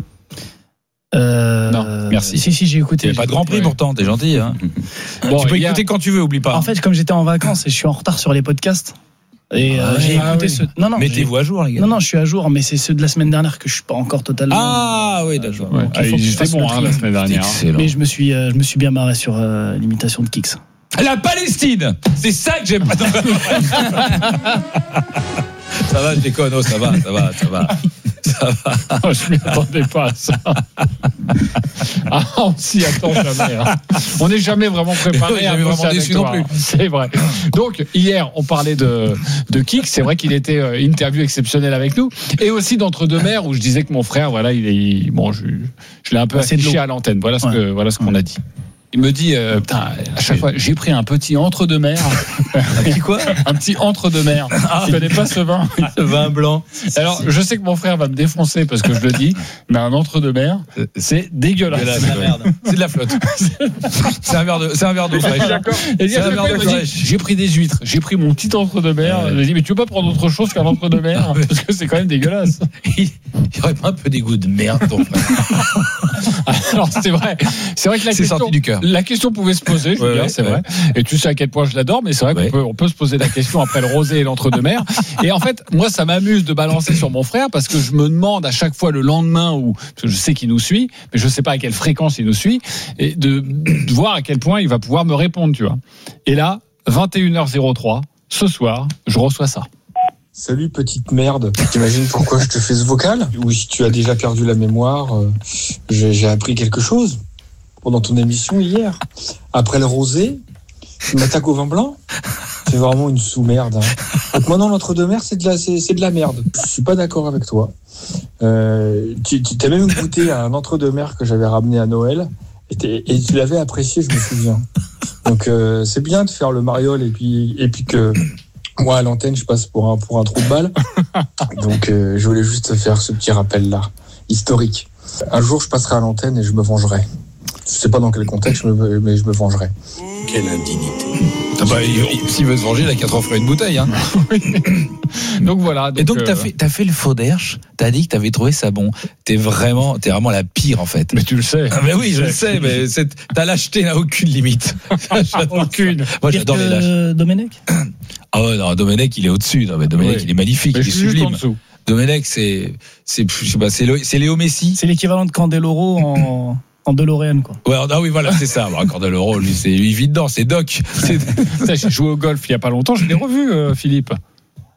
Non, merci. Si, j'ai écouté. Il n'y a pas de Grand Prix pourtant, t'es gentil. Hein. Bon, tu peux écouter quand tu veux, oublie pas. En fait, comme j'étais en vacances et je suis en retard sur les podcasts, et j'ai écouté ceux. Non, mettez-vous à jour, les gars. Non, je suis à jour, mais c'est ceux de la semaine dernière que je suis pas encore totalement. Ah oui, d'accord. C'était bon la semaine dernière. Mais je me suis bien marré sur l'imitation de Kix. La Palestine, c'est ça que j'aime pas. Ça va, je déconne, ça va. Je m'y attendais pas à ça. On s'y attend jamais. Hein. On n'est jamais vraiment préparé à vraiment déçu non plus. C'est vrai. Donc hier, on parlait de Kix. C'est vrai qu'il était interview exceptionnelle avec nous, et aussi d'entre-deux-mers où je disais que mon frère, voilà, je l'ai un peu affiché à l'antenne. Voilà ce qu'on a dit. Il me dit, putain, à chaque fois, j'ai pris un petit entre-deux-mers. Un petit entre-deux-mers. Je connais pas ce vin. Ce vin blanc. Alors, je sais que mon frère va me défoncer parce que je le dis, mais un entre-deux-mers, c'est dégueulasse. C'est de la flotte. C'est un verre d'eau fraîche. J'ai pris des huîtres. J'ai pris mon petit entre-deux-mers. Je lui ai dit, mais tu veux pas prendre autre chose qu'un entre-deux-mers? Parce que c'est quand même dégueulasse. Il y aurait pas un peu des goûts de merde, ton frère. Alors, c'est vrai que la question pouvait se poser, je veux dire, c'est vrai. Et tu sais à quel point je l'adore, mais c'est vrai qu'on peut se poser la question après le rosé et l'entre-deux-mers. Et en fait, moi, ça m'amuse de balancer sur mon frère parce que je me demande à chaque fois le lendemain parce que je sais qu'il nous suit, mais je sais pas à quelle fréquence il nous suit, et de voir à quel point il va pouvoir me répondre, tu vois. Et là, 21h03, ce soir, je reçois ça. Salut petite merde, t'imagines pourquoi je te fais ce vocal? Ou si tu as déjà perdu la mémoire, j'ai appris quelque chose pendant ton émission hier. Après le rosé, tu m'attaques au vin blanc. C'est vraiment une sous-merde. Hein. Donc maintenant l'entre-deux-mer, c'est de la merde. Je suis pas d'accord avec toi. Tu t'as même goûté à un entre-deux-mer que j'avais ramené à Noël et tu l'avais apprécié, je me souviens. Donc c'est bien de faire le mariole et puis que moi à l'antenne je passe pour un trou de balle. Donc je voulais juste faire ce petit rappel là, historique. Un jour je passerai à l'antenne et je me vengerai. Je sais pas dans quel contexte, mais je me vengerai. Quelle indignité. S'il veut se venger, il a qu'à offrir une bouteille. Hein. Donc voilà. Et donc t'as fait le faux d'Hersch. T'as dit que t'avais trouvé ça bon. T'es vraiment la pire en fait. Mais tu le sais. Ah, mais oui, je le sais. Mais ta lâcheté n'a aucune limite. Aucune. Moi j'adore les lâches. Domenech. Ah ouais, non, Domenech il est au-dessus. Non, mais Domenech il est magnifique, il est sublime. Domenech je sais pas, c'est Léo Messi. C'est l'équivalent de Candeloro en DeLorean, quoi. Ouais, ah oui, voilà, c'est ça. Candeloro, lui, il vit dedans, c'est Doc. J'ai joué au golf il y a pas longtemps, je l'ai revu, Philippe. Candeloro ?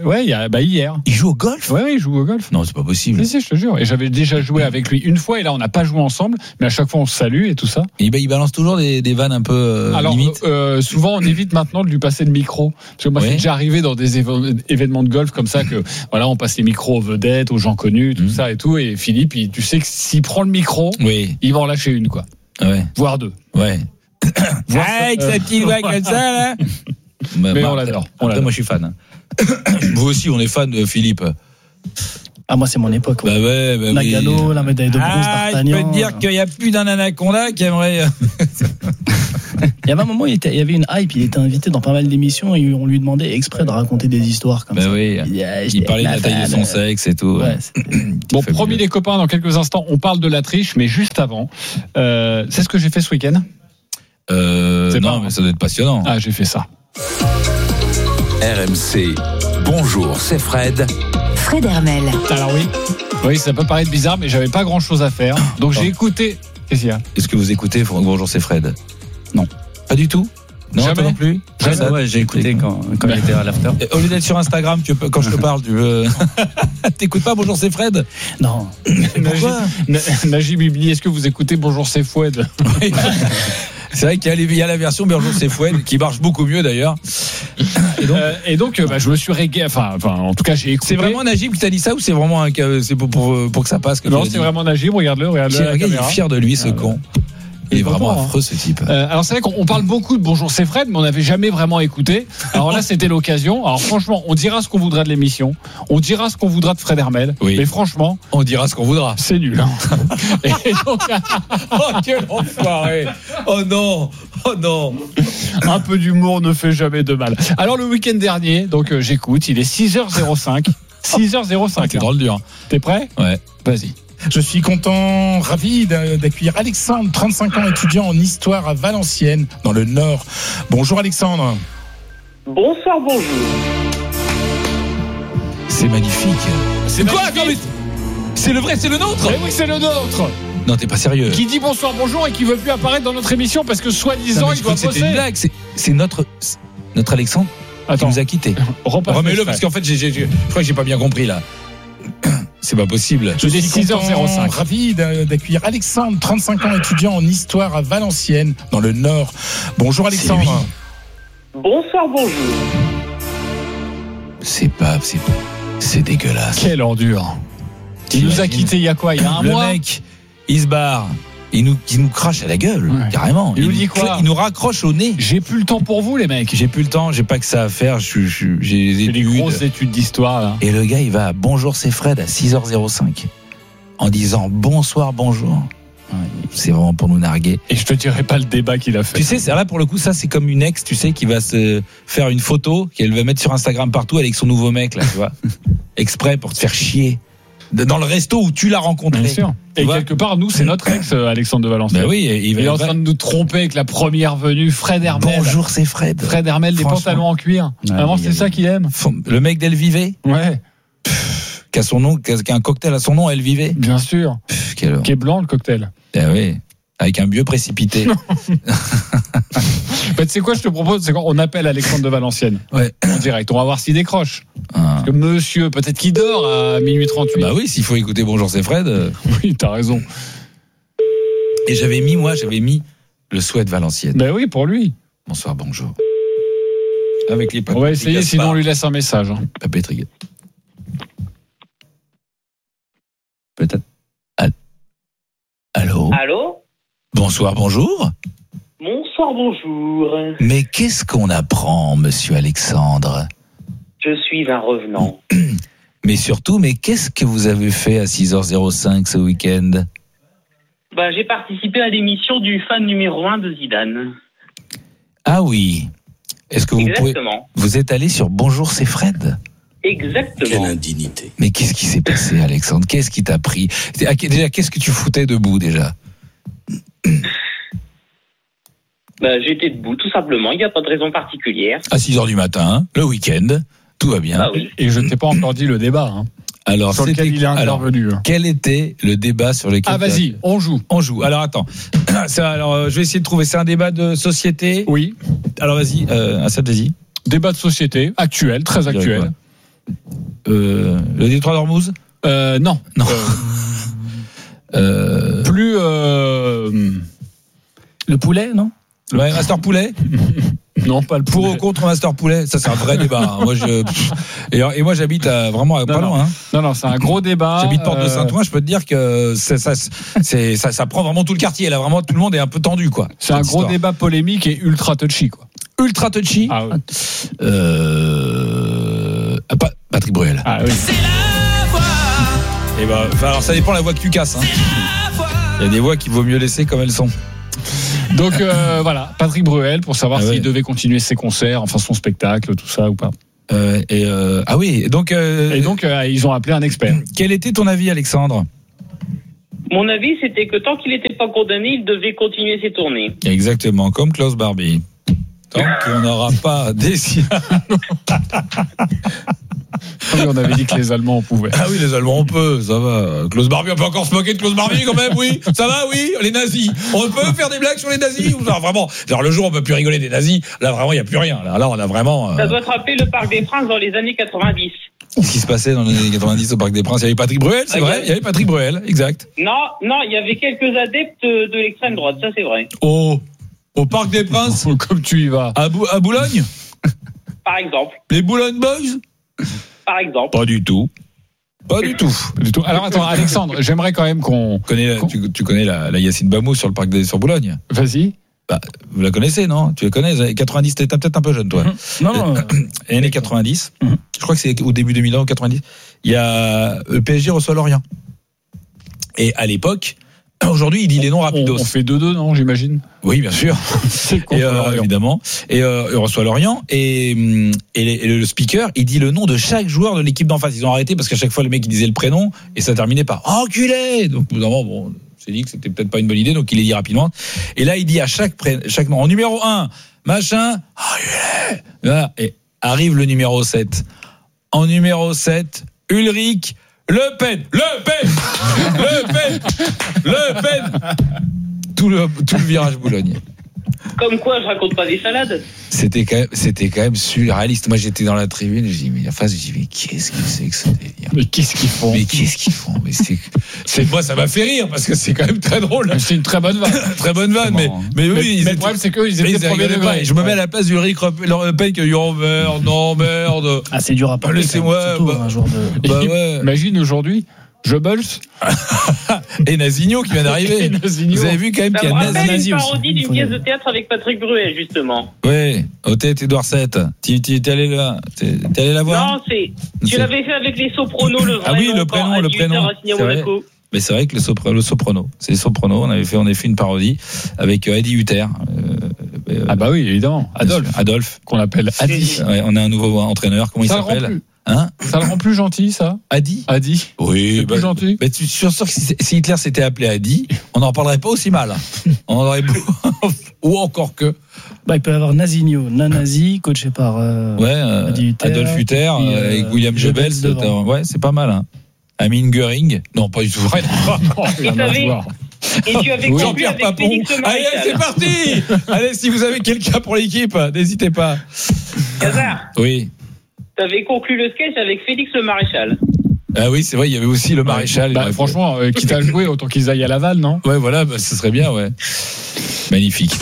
Ouais, hier. Il joue au golf ? Ouais, il joue au golf. Non, c'est pas possible. Si, je te jure. Et j'avais déjà joué avec lui une fois, et là, on n'a pas joué ensemble, mais à chaque fois, on se salue et tout ça. Et il balance toujours des vannes un peu limites. Souvent, on évite maintenant de lui passer le micro. Parce que moi, c'est déjà arrivé dans des événements de golf comme ça que, voilà, on passe les micros aux vedettes, aux gens connus, tout ça et tout. Et Philippe, tu sais que s'il prend le micro, il va en lâcher une, quoi. Ouais. Voire deux. Ouais. Avec sa petite voix comme ça, là. Mais on l'adore. Moi, je suis fan. Vous aussi, on est fan de Philippe. Ah, moi, c'est mon époque. Bah ouais, la Gallo, la médaille de bronze d'Artagnan. Je peux te dire qu'il n'y a plus d'un anaconda qui aimerait. Il y avait un moment, il y avait une hype, il était invité dans pas mal d'émissions et on lui demandait exprès de raconter des histoires comme ça. Oui. Il parlait de la taille de son sexe et tout. Ouais, bon, promis les copains, dans quelques instants, on parle de la triche, mais juste avant, c'est ce que j'ai fait ce week-end. Non, mais ça doit être passionnant. Ah, j'ai fait ça. RMC, bonjour, c'est Fred. Fred Hermel. Alors oui, ça peut paraître bizarre, mais j'avais pas grand-chose à faire. Donc j'ai écouté. Qu'est-ce qu'il y a ? Est-ce que vous écoutez Bonjour, c'est Fred? Non. Pas du tout? Non, jamais non plus. Ouais, j'ai écouté quand il était à l'after. Au lieu d'être sur Instagram, quand je te parle, tu veux. T'écoutes pas Bonjour, c'est Fred? Non. Pourquoi? Najib Ibli, est-ce que vous écoutez Bonjour, c'est Foued? C'est vrai qu'il y a la version Bonjour, c'est Foued qui marche beaucoup mieux d'ailleurs. Et donc, je me suis régalé. Enfin, en tout cas, j'ai écouté. C'est vraiment Najib qui t'a dit ça ou c'est vraiment c'est pour que ça passe? Non, c'est vraiment Najib. Regarde-le. Regarde, il est fier de lui, ce con. Il est vraiment affreux, ce type. Alors c'est vrai qu'on parle beaucoup de Bonjour c'est Fred, mais on n'avait jamais vraiment écouté. Alors là, c'était l'occasion. Alors franchement, on dira ce qu'on voudra de l'émission, on dira ce qu'on voudra de Fred Hermel, mais franchement, on dira ce qu'on voudra. C'est nul. Hein. Et donc... oh quel enfoiré. Oh non. Un peu d'humour ne fait jamais de mal. Alors le week-end dernier, donc j'écoute, il est 6h05. 6h05. C'est drôle dur. T'es prêt? Ouais. Vas-y. Je suis content, ravi d'accueillir Alexandre, 35 ans, étudiant en histoire à Valenciennes, dans le Nord. Bonjour Alexandre. Bonsoir, bonjour. C'est magnifique. C'est quoi? C'est le vrai, c'est le nôtre? Eh oui, c'est le nôtre. Non, t'es pas sérieux. Qui dit bonsoir, bonjour et qui veut plus apparaître dans notre émission parce que soi-disant il doit bosser. C'était une blague. C'est notre Alexandre qui nous a quittés. Remets-le parce qu'en fait, je crois que j'ai pas bien compris là. C'est pas possible. Je suis 6h05. Ravi d'accueillir Alexandre, 35 ans, étudiant en histoire à Valenciennes, dans le Nord. Bonjour Alexandre. Bonsoir, bonjour. C'est dégueulasse. Quelle ordure. Il nous a quittés il y a quoi? Il y a un mois. Le mec, il se barre. Il nous crache à la gueule, carrément. Il nous dit quoi? Il nous raccroche au nez. J'ai plus le temps pour vous, les mecs. J'ai plus le temps, j'ai pas que ça à faire. J'ai des grosses études d'histoire, là. Et le gars, il va à Bonjour, c'est Fred à 6h05 en disant bonsoir, bonjour. C'est vraiment pour nous narguer. Et je te dirai pas le débat qu'il a fait. Tu sais, là, pour le coup, ça, c'est comme une ex, tu sais, qui va se faire une photo qu'elle va mettre sur Instagram partout avec son nouveau mec, là, tu vois. Exprès pour te faire chier. Dans le resto où tu l'as rencontré. Bien sûr. Et quelque part, nous, c'est notre ex, Alexandre de Valenciennes. Ben oui, il est en train de nous tromper avec la première venue, Fred Hermel. Bonjour, c'est Fred. Fred Hermel, des pantalons en cuir. Vraiment, c'est ça qu'il aime. Le mec d'Elle Vivait. Ouais. Qui a un cocktail à son nom, Elle Vivait. Bien sûr. Qui est blanc, le cocktail. Eh oui. Avec un vieux précipité. Tu sais quoi, je te propose, c'est qu'on appelle Alexandre de Valenciennes. Ouais. En direct. On va voir s'il décroche. Parce que monsieur, peut-être qu'il dort à minuit 38. Bah oui, s'il faut écouter Bonjour, c'est Fred. Oui, t'as raison. Et j'avais mis le souhait de Valenciennes. Bah oui, pour lui. Bonsoir, bonjour. Avec les on va essayer, sinon on lui laisse un message. Papé Triguet. Peut-être. Allô? Allô? Bonsoir, bonjour. Bonsoir, bonjour. Mais qu'est-ce qu'on apprend, monsieur Alexandre? Je suis un revenant. Mais surtout, qu'est-ce que vous avez fait à 6h05 ce week-end? J'ai participé à l'émission du fan numéro 1 de Zidane. Ah oui. Est-ce que vous êtes allé sur Bonjour, c'est Fred? Exactement. Quelle indignité. Mais qu'est-ce qui s'est passé, Alexandre? Qu'est-ce qui t'a pris? Déjà, qu'est-ce que tu foutais debout, déjà? J'étais debout, tout simplement. Il n'y a pas de raison particulière. À 6h du matin, le week-end, tout va bien. Ah oui. Et je ne t'ai pas encore dit le débat. Alors, sur lequel il est intervenu. Quel était le débat sur lequel... Ah, vas-y, on joue. Alors, attends. Je vais essayer de trouver. C'est un débat de société? Oui. Alors, vas-y, Assad, vas-y. Débat de société, actuel, très actuel. Le Détroit d'Ormuz? Non. Plus... Le poulet, non? Ouais, Master Poulet? Non, pas le poulet. Pour ou contre Master Poulet? Ça, c'est un vrai débat. Moi, et moi, j'habite vraiment pas loin. Non, c'est un gros débat. J'habite Porte de Saint-Ouen. Je peux te dire que ça prend vraiment tout le quartier. Là, vraiment, tout le monde est un peu tendu, quoi. C'est un gros débat polémique et ultra touchy, quoi. Ultra touchy? Ah oui. Patrick Bruel. Ah oui. C'est la voix. Et alors, ça dépend de la voix que tu casses. Il y a des voix qu'il vaut mieux laisser comme elles sont. Donc voilà, Patrick Bruel pour savoir s'il devait continuer ses concerts, enfin son spectacle, tout ça ou pas. Ah oui, donc ils ont appelé un expert. Quel était ton avis, Alexandre ? Mon avis, c'était que tant qu'il n'était pas condamné, il devait continuer ses tournées. Exactement, comme Klaus Barbie. Tant qu'on n'aura pas décidé. Oui, on avait dit que les Allemands on pouvait. Ah oui, les Allemands on peut, ça va. Klaus Barbie, on peut encore se moquer de Klaus Barbie quand même, oui. Ça va, oui. Les nazis, on peut faire des blagues sur les nazis. Genre, vraiment, genre le jour où on peut plus rigoler des nazis, là vraiment il y a plus rien. Là on a vraiment. Ça doit te rappeler le Parc des Princes dans les années 90. Qu'est-ce qui se passait dans les années 90 au Parc des Princes ? Il y avait Patrick Bruel, c'est vrai. Il y avait Patrick Bruel, exact. Non, il y avait quelques adeptes de l'extrême droite, ça c'est vrai. Oh, au Parc des Princes, comme tu y vas. À Boulogne. Par exemple. Les Boulogne Boys. Par exemple. Pas du tout. Pas du tout. Alors attends, Alexandre, j'aimerais quand même qu'on. Tu connais la Yacine Bamou sur Boulogne. Vas-y. Bah, vous la connaissez, non ? Tu la connais, les années 90, t'es peut-être un peu jeune, toi. Non. Les années 90, je crois que c'est au début 2000 ans, 90, il y a le PSG reçoit Lorient. Et à l'époque, aujourd'hui, il dit les noms rapidos. On fait 2-2, non, j'imagine ? Oui, bien sûr. Évidemment. Et il reçoit Lorient. Et le speaker, il dit le nom de chaque joueur de l'équipe d'en face. Ils ont arrêté parce qu'à chaque fois, le mec, il disait le prénom et ça terminait par « Enculé !» Donc, évidemment, bon... s'est dit que c'était peut-être pas une bonne idée, donc il les dit rapidement. Et là, il dit à chaque nom, en numéro 1, machin, voilà. Et arrive le numéro 7. En numéro 7, Ulrich Le Pen. Tout le virage Boulogne. Comme quoi, je raconte pas des salades. C'était quand même surréaliste. Moi, j'étais dans la tribune, j'ai dit, mais en face, j'ai dit, mais qu'est-ce que c'est que ce délire ? Mais qu'est-ce qu'ils font ? Mais moi, ça m'a fait rire, parce que c'est quand même très drôle. C'est une très bonne vanne. Très bonne vanne, mais oui. Mais le problème, c'est qu'eux, ils étaient premier degré. Je me mets à la place d'Ulrich Le Pen qui a eu merde. Ah, c'est dur à parler. Laissez-moi. Un jour de... ouais. Imagine aujourd'hui. Goebbels et Nasigno qui vient d'arriver. Vous avez vu quand même qu'il y a Nasigno aussi. Une parodie d'une pièce de théâtre avec Patrick Bruel, justement. Oui, au théâtre Édouard VII. T'es allé là, t'es allé la voir? Non, tu l'avais fait avec les Sopranos, le vrai. Ah oui, le prénom. Mais c'est vrai que le Soprano, c'est les Sopranos. On a fait une parodie avec Eddie Hutter. Ah bah oui, évidemment. Adolphe, qu'on appelle Adi. Ouais, on a un nouveau entraîneur. Comment il s'appelle? Ça le rend plus gentil, ça? Adi. Oui, plus gentil. Mais tu es sûr que si Hitler s'était appelé Adi, on n'en parlerait pas aussi mal. On aurait ou encore que. Bah, il peut y avoir Nasigno, Nanazi, coaché par Adolf Hutter avec William Goebbels. Ouais, c'est pas mal. Hein. Amin Göring. Non, pas du tout. Et tu avais conclu avec Félix Le Maréchal. Allez, c'est parti. Allez, si vous avez quelqu'un pour l'équipe, n'hésitez pas. Hazard. Oui. Tu avais conclu le sketch avec Félix Le Maréchal. Ah oui, c'est vrai, il y avait aussi le Maréchal. Bah, franchement, quitte à jouer, autant qu'ils aillent à Laval, non? Ouais, voilà, ce serait bien, ouais. Magnifique.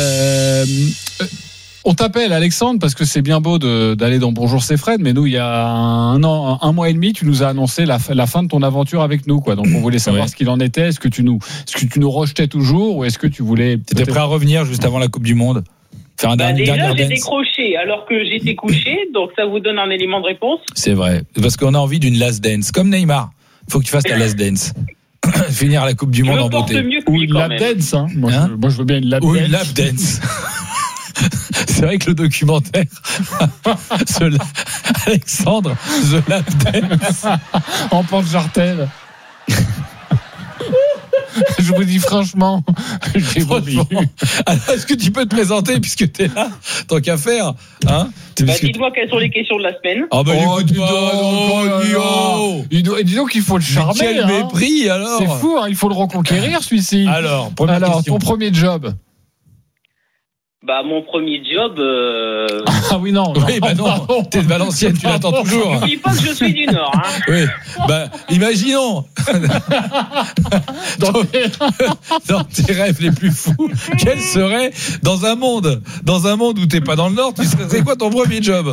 On t'appelle, Alexandre, parce que c'est bien beau d'aller dans Bonjour, c'est Fred, mais nous, il y a un mois et demi, tu nous as annoncé la fin de ton aventure avec nous, quoi. Donc, on voulait savoir ce qu'il en était. Est-ce que tu nous rejetais toujours, ou est-ce que tu voulais... T'étais prêt à revenir juste avant la Coupe du Monde? Faire un dernier déjà, j'ai décroché alors que j'étais couché, donc ça vous donne un élément de réponse. C'est vrai, parce qu'on a envie d'une last dance, comme Neymar. Il faut que tu fasses ta last dance. Finir la Coupe du Monde en beauté. Ou une lap dance, hein. Moi, je veux bien une lap dance. Ou une lap dance. C'est vrai que le documentaire Alexandre, The Lap Dance en Pente-Jartel. Je vous dis franchement, j'ai vomi. Alors, est-ce que tu peux te présenter puisque t'es là, tant qu'à faire, hein? Dites-moi quelles sont les questions de la semaine. Disons qu'il faut le charmer. Quel mépris alors. C'est fou, hein, il faut le reconquérir celui-ci. Alors, ton premier job. Bah, mon premier job. Ah oui, non. Oui, bah non. T'es de Valenciennes, tu l'attends toujours. N'oublie pas que je suis du Nord, hein. Oui. Bah, imaginons. Dans tes rêves les plus fous, quel serait, dans un monde où t'es pas dans le Nord, c'est quoi ton premier job?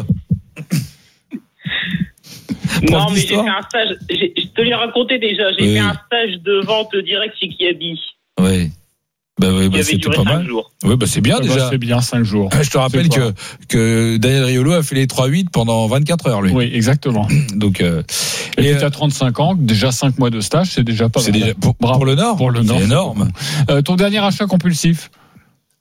Non, mais j'ai fait un stage. Je te l'ai raconté déjà. J'ai fait un stage de vente direct chez Kiabi. Oui. Bah oui, c'était pas mal. Oui, bah c'est bien déjà. C'est bien 5 jours. Je te rappelle que Daniel Riolo a fait les 3-8 pendant 24 heures, lui. Oui, exactement. Donc, et tu as 35 ans, déjà 5 mois de stage, c'est déjà pas mal. Pour le Nord. Pour le Nord. C'est énorme. Ton dernier achat compulsif?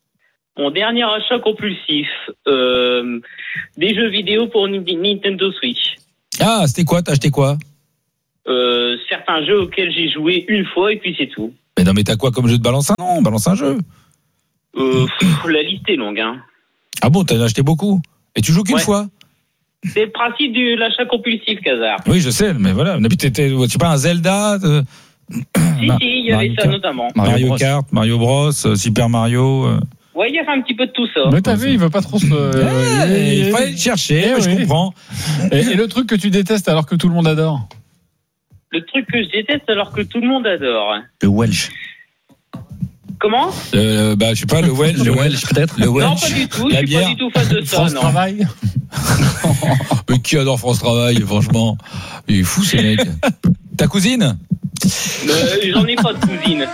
Mon dernier achat compulsif, des jeux vidéo pour Nintendo Switch. Ah, c'était quoi? T'as acheté quoi? Certains jeux auxquels j'ai joué une fois et puis c'est tout. Mais non, mais t'as quoi comme jeu de balance? Non, balance un jeu. La liste est longue, hein. Ah bon, t'en as acheté beaucoup? Et tu joues qu'une fois? C'est le principe de l'achat compulsif, Casar. Oui, je sais, mais voilà. Tu sais pas, un Zelda? Si, il y avait ça notamment. Mario Kart, Mario Bros, Super Mario. Ouais, il y avait un petit peu de tout ça. Mais t'as vu, il veut pas trop se. Il fallait le chercher, je comprends. Et le truc que tu détestes alors que tout le monde adore? Le truc que je déteste alors que tout le monde adore. Le Welsh. Comment? Je sais pas, le Welsh. Le Welsh, peut-être? Non, pas du tout. Je suis pas du tout fan de ça. France Travail. Mais qui adore France Travail, franchement? Il est fou, ces mecs. Ta cousine? J'en ai pas de cousine.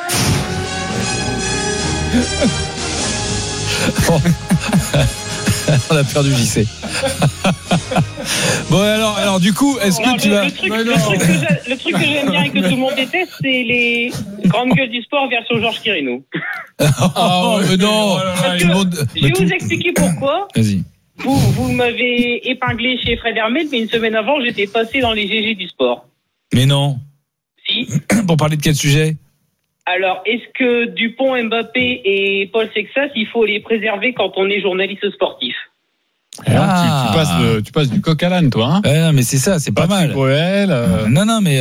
On a perdu JC. Bon, alors du coup, est-ce que tu vas... Le truc que j'aime bien et que tout le monde déteste, c'est les grandes gueules du sport version Georges Quirino. Mais non. Je vais vous expliquer pourquoi. Vas-y. Vous m'avez épinglé chez Fred Hermel, mais une semaine avant, j'étais passé dans les GG du sport. Mais non. Si. Pour parler de quel sujet? Alors, est-ce que Dupont, Mbappé et Paul Sexas, il faut les préserver quand on est journaliste sportif? Tu passes du coq à l'âne, toi, hein? Non, mais c'est ça, c'est pas mal. Non, mais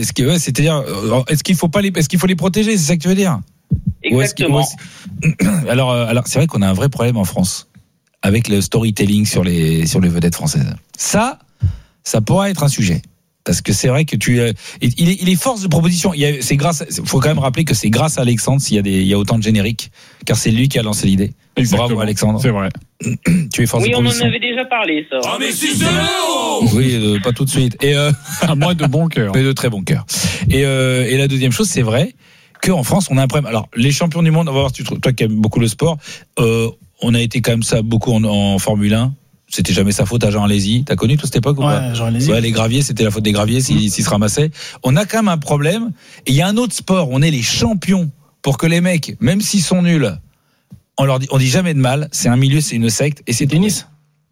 est-ce qu'il faut les protéger, c'est ça que tu veux dire? Exactement. Alors, c'est vrai qu'on a un vrai problème en France avec le storytelling sur les vedettes françaises. Ça pourrait être un sujet. Parce que c'est vrai que il est force de proposition. Faut quand même rappeler que c'est grâce à Alexandre s'il y a autant de génériques, car c'est lui qui a lancé l'idée. Exactement. Bravo Alexandre. C'est vrai. Tu es force de proposition. Oui, on en avait déjà parlé, ça. Ah mais si c'est l'euro. Oui, pas tout de suite. Et à moi de bon cœur. Mais de très bon cœur. Et la deuxième chose, c'est vrai qu'en France, on a un problème. Alors, les champions du monde, on va voir, toi qui aimes beaucoup le sport, on a été quand même ça beaucoup en Formule 1. C'était jamais sa faute à Jean Alesi. T'as connu toute cette époque ou pas? Jean Alesi. Ouais, les graviers, c'était la faute des graviers s'ils se ramassaient. On a quand même un problème. Et il y a un autre sport, on est les champions pour que les mecs, même s'ils sont nuls, on dit jamais de mal. C'est un milieu, c'est une secte. Et c'est tennis.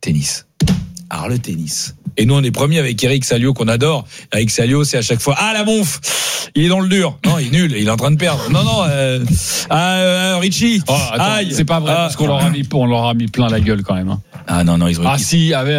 Alors le tennis. Et nous, on est premiers avec Eric Salio qu'on adore. Eric Salio, c'est à chaque fois la monf. Il est dans le dur. Non, il est nul. Il est en train de perdre. Non. Richie. Oh, attends, c'est pas vrai parce qu'on leur a mis plein la gueule quand même. Hein. Ah non, ils ont. Ah si, on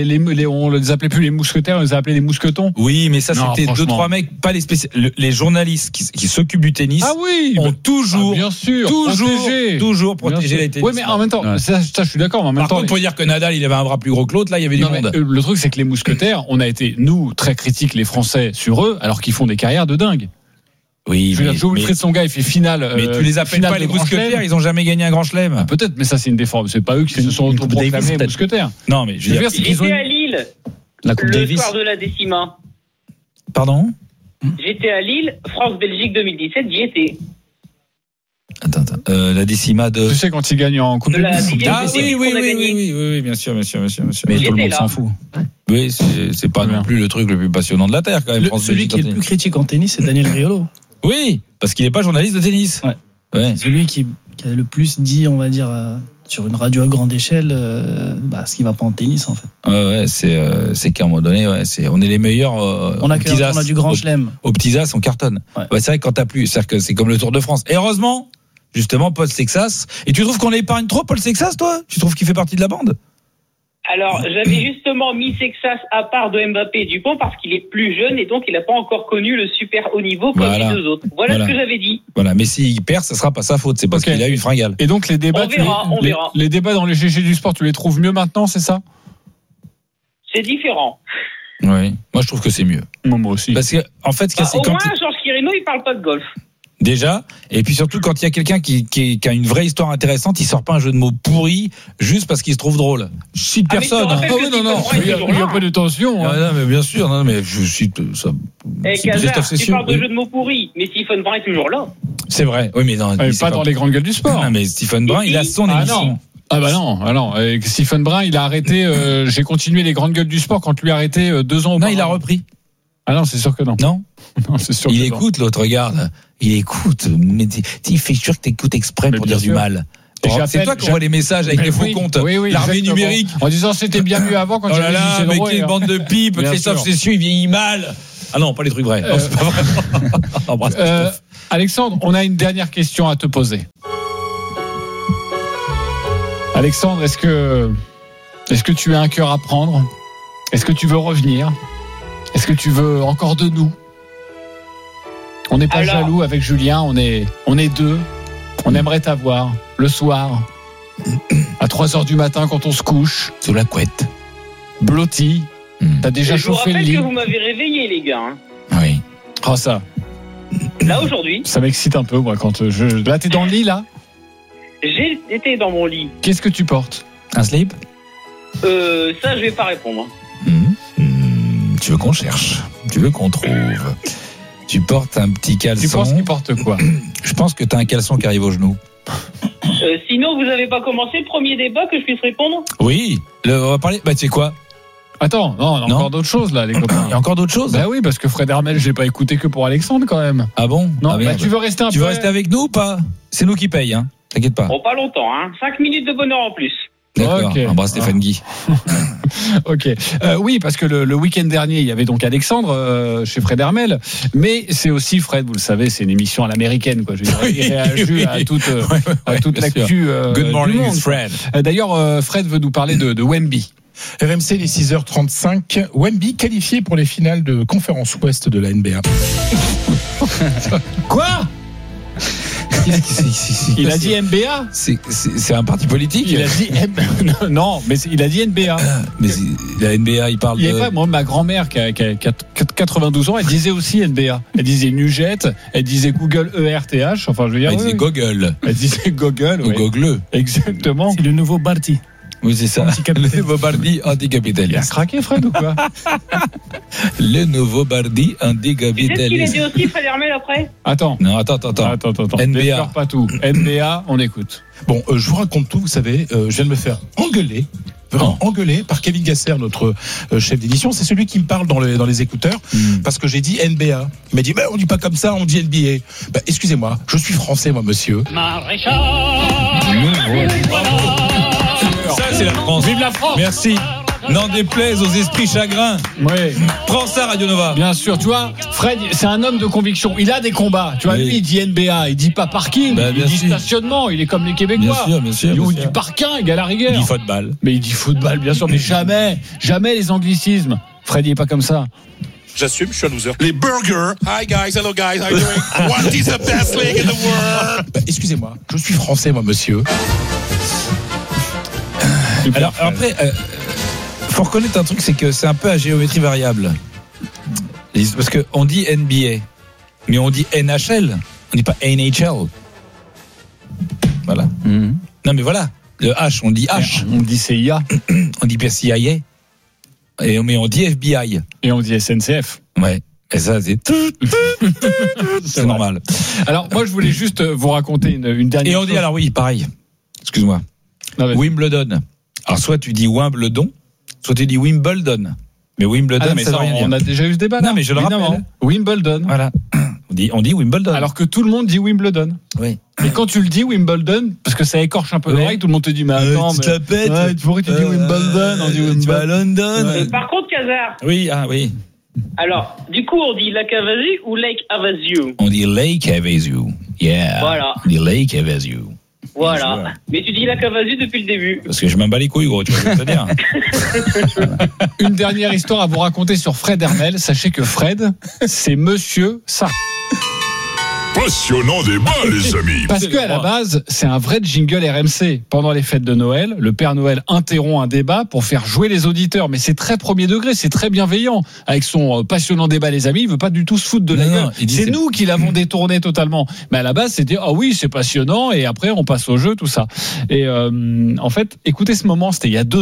les appelait plus les mousquetaires, on les appelait les mousquetons. Oui, mais ça c'était 2-3 mecs, pas les spécialistes. Les journalistes qui s'occupent du tennis. Ah oui, ont toujours, bien sûr, toujours protégé les tennis. Oui, mais en même temps, ça je suis d'accord. Par contre, pour dire que Nadal il avait un bras plus gros que l'autre, là il y avait du monde. Le truc c'est que les mousquetaires, on a été nous très critiques les Français sur eux, alors qu'ils font des carrières de dingue. Oui, Joe Wilfried Tsonga il fait finale. Mais tu les appelles pas les mousquetaires, ils ont jamais gagné un grand chelem. Ah, peut-être, mais ça c'est une déforme. C'est pas eux qui se sont autoproclamés mousquetaires. Non, mais je veux dire, j'étais à Lille. La Coupe Davis. Le soir de la décima. Pardon? J'étais à Lille, France-Belgique 2017, j'y étais. Attends. La décima de. Tu sais quand ils gagnent en Coupe Davis. Ah oui, bien sûr. Mais tout le monde s'en fout. Oui, c'est pas non plus le truc le plus passionnant de la terre quand même. Celui qui est le plus critique en tennis, c'est Daniel Riolo. Oui, parce qu'il n'est pas journaliste de tennis. Ouais. Celui qui a le plus dit, on va dire, sur une radio à grande échelle, ce qui va pas en tennis en fait. Ouais, c'est qu'à un moment donné, on est les meilleurs. On a du grand chelem. Au petits as, on cartonne. Ouais, c'est vrai que quand t'as plus, c'est-à-dire que c'est comme le Tour de France. Et heureusement, justement, Paul Sexas. Et tu trouves qu'on l'épargne trop, Paul Sexas, toi? Tu trouves qu'il fait partie de la bande? Alors, j'avais justement mis Sexas à part de Mbappé et Dupont parce qu'il est plus jeune et donc il n'a pas encore connu le super haut niveau comme les deux autres. Voilà ce que j'avais dit. Voilà, mais s'il perd, ça sera pas sa faute, c'est parce qu'il a eu une fringale. Et donc les débats, on verra. Les débats dans les GG du sport, tu les trouves mieux maintenant, c'est ça? C'est différent. Oui, moi je trouve que c'est mieux. Moi aussi. Parce que en fait, au moins, Georges Quirino, il parle pas de golf. Déjà, et puis surtout quand il y a quelqu'un qui a une vraie histoire intéressante, il sort pas un jeu de mots pourri juste parce qu'il se trouve drôle. Je cite personne. Il y a pas de tension. Non, mais bien sûr, mais je cite ça. Casar, tu parles de jeu de mots pourris, mais Stephen Brun est toujours là. C'est vrai. Oui, mais non, pas dans les grandes gueules du sport. Non, mais Stephen Brun, il a son émission. Non. Stephen Brun, il a arrêté. J'ai continué les grandes gueules du sport quand lui a arrêté 2 ans. Non, il a repris. Ah non, c'est sûr que non. Non, c'est sûr. Il écoute l'autre, regarde. Il écoute. Mais il fait sûr que t'écoutes exprès pour dire du mal. C'est toi qui envoie les messages avec les faux comptes. L'armée numérique. En disant c'était bien mieux avant quand j'avais dit mais quelle bande de pipes. Christophe Cessieux, il vieillit mal. Ah non, pas les trucs vrais. Non, c'est pas vrai. Alexandre, on a une dernière question à te poser. Alexandre, est-ce que tu as un cœur à prendre ? Est-ce que tu veux revenir ? Est-ce que tu veux encore de nous ? On n'est pas jaloux avec Julien, on est deux. On aimerait t'avoir le soir, à 3h du matin quand on se couche. Sous la couette. Blotti. T'as déjà chauffé le lit. Je vous rappelle que vous m'avez réveillé, les gars. Oui. Oh, ça. Là, aujourd'hui. Ça m'excite un peu, moi, quand Là, t'es dans le lit, là ? J'ai été dans mon lit. Qu'est-ce que tu portes ? Un slip ? Ça, je vais pas répondre. Tu veux qu'on cherche ? Tu veux qu'on trouve ? Tu portes un petit caleçon. Tu penses qu'il porte quoi ? Je pense que t'as un caleçon qui arrive au genou. Sinon, vous avez pas commencé le premier débat que je puisse répondre ? Oui. On va parler. Bah, tu sais quoi ? Attends, non, on a encore d'autres choses là, les copains. Il y a encore d'autres choses ? Bah oui, parce que Fred Hermel, je l'ai pas écouté que pour Alexandre quand même. Ah bon ? Non, tu veux rester un peu. Tu veux rester avec nous ou pas ? C'est nous qui paye, hein. T'inquiète pas. Bon, pas longtemps, hein. 5 minutes de bonheur en plus. D'accord. Okay. Embrasse Stéphane Guy. Ok. Oui, parce que le week-end dernier, il y avait donc Alexandre chez Fred Hermel, mais c'est aussi Fred, vous le savez, c'est une émission à l'américaine, quoi. Je veux dire, il réagit à toute l'actu. Good morning, Fred. D'ailleurs, Fred veut nous parler de Wemby. RMC, les 6h35. Wemby qualifié pour les finales de conférence ouest de la NBA. Quoi ? Il a dit NBA. C'est un parti politique. Il a dit non, mais il a dit NBA. Mais la NBA, il parle. Il y a pas, moi, ma grand-mère qui a 92 ans, elle disait aussi NBA. Elle disait Nugget, elle disait Google ERTH. Enfin, je veux dire. Elle disait Google. Elle disait Google. Ou Google. Exactement. C'est le nouveau Barty. Oui, c'est ça. Le nouveau Bardi anticapitaliste. Il a craqué, Fred, ou quoi ? Le nouveau Bardi anticapitaliste. C'est ce qu'il a dit aussi, Fred Hermel, après ? Attends. Non, attends. NBA. N'effleure pas tout. NBA, on écoute. Bon, je vous raconte tout, vous savez, je viens de me faire engueuler. Vraiment engueulé par Kevin Gasser, notre chef d'édition. C'est celui qui me parle dans les écouteurs, parce que j'ai dit NBA. Il m'a dit, on dit pas comme ça, on dit NBA. Excusez-moi, je suis français, moi, monsieur. Maréchal. Ça, c'est la France. Vive la France. Merci. N'en déplaise aux esprits chagrins. Oui. Prends ça, Radio Nova. Bien sûr, tu vois, Fred, c'est un homme de conviction. Il a des combats. Tu vois, lui, il dit NBA, il dit pas parking, il dit stationnement. Il est comme les Québécois. Bien sûr. Il dit parking, à la rigueur. Il dit football. Mais il dit football, bien sûr, mais jamais les anglicismes. Fred, il est pas comme ça. J'assume, je suis un loser. Les burgers. Hi guys, hello guys, how are you doing? What is the best league in the world? Excusez-moi, je suis français, moi, monsieur. Alors après, faut reconnaître un truc, c'est que c'est un peu à géométrie variable. Parce qu'on dit NBA, mais on dit NHL, on dit pas NHL. Voilà. Non mais voilà, le H, on dit H. On dit CIA. On dit CIA. Mais on dit FBI. Et on dit SNCF. Ouais. Et ça, c'est normal. Alors moi, je voulais juste vous raconter une dernière. Et on dit alors oui, pareil. Excuse-moi. Wimbledon. Alors soit tu dis Wimbledon, soit tu dis Wimbledon. Mais Wimbledon, mais ça veut rien dire. On a déjà eu ce débat. Non, mais je le rappelle. Wimbledon. Voilà. On dit Wimbledon. Alors que tout le monde dit Wimbledon. Oui. Et quand tu le dis Wimbledon, parce que ça écorche un peu l'oreille, tout le monde te dit mais attends, tu te la pètes. Pourquoi tu dis Wimbledon? On dit Wimbledon. Tu vas à London. Par contre, Kazar. Oui. Alors, du coup, on dit Lake Havasu ou Lake Havasu? On dit Lake Havasu. Yeah. Voilà. On dit Lake Havasu. Voilà. Mais tu dis Lake Havasu depuis le début. Parce que je m'en bats les couilles, gros, tu vas te dire. Une dernière histoire à vous raconter sur Fred Hermel. Sachez que Fred, c'est monsieur ça. Passionnant débat, les amis. Parce qu'à la base, c'est un vrai jingle RMC. Pendant les fêtes de Noël, le Père Noël interrompt un débat pour faire jouer les auditeurs. Mais c'est très premier degré, c'est très bienveillant. Avec son passionnant débat, les amis, il veut pas du tout se foutre de la gueule. C'est nous qui l'avons détourné totalement. Mais à la base, c'était oui, c'est passionnant. Et après, on passe au jeu, tout ça. Et en fait, écoutez ce moment, c'était il y a 2 ans.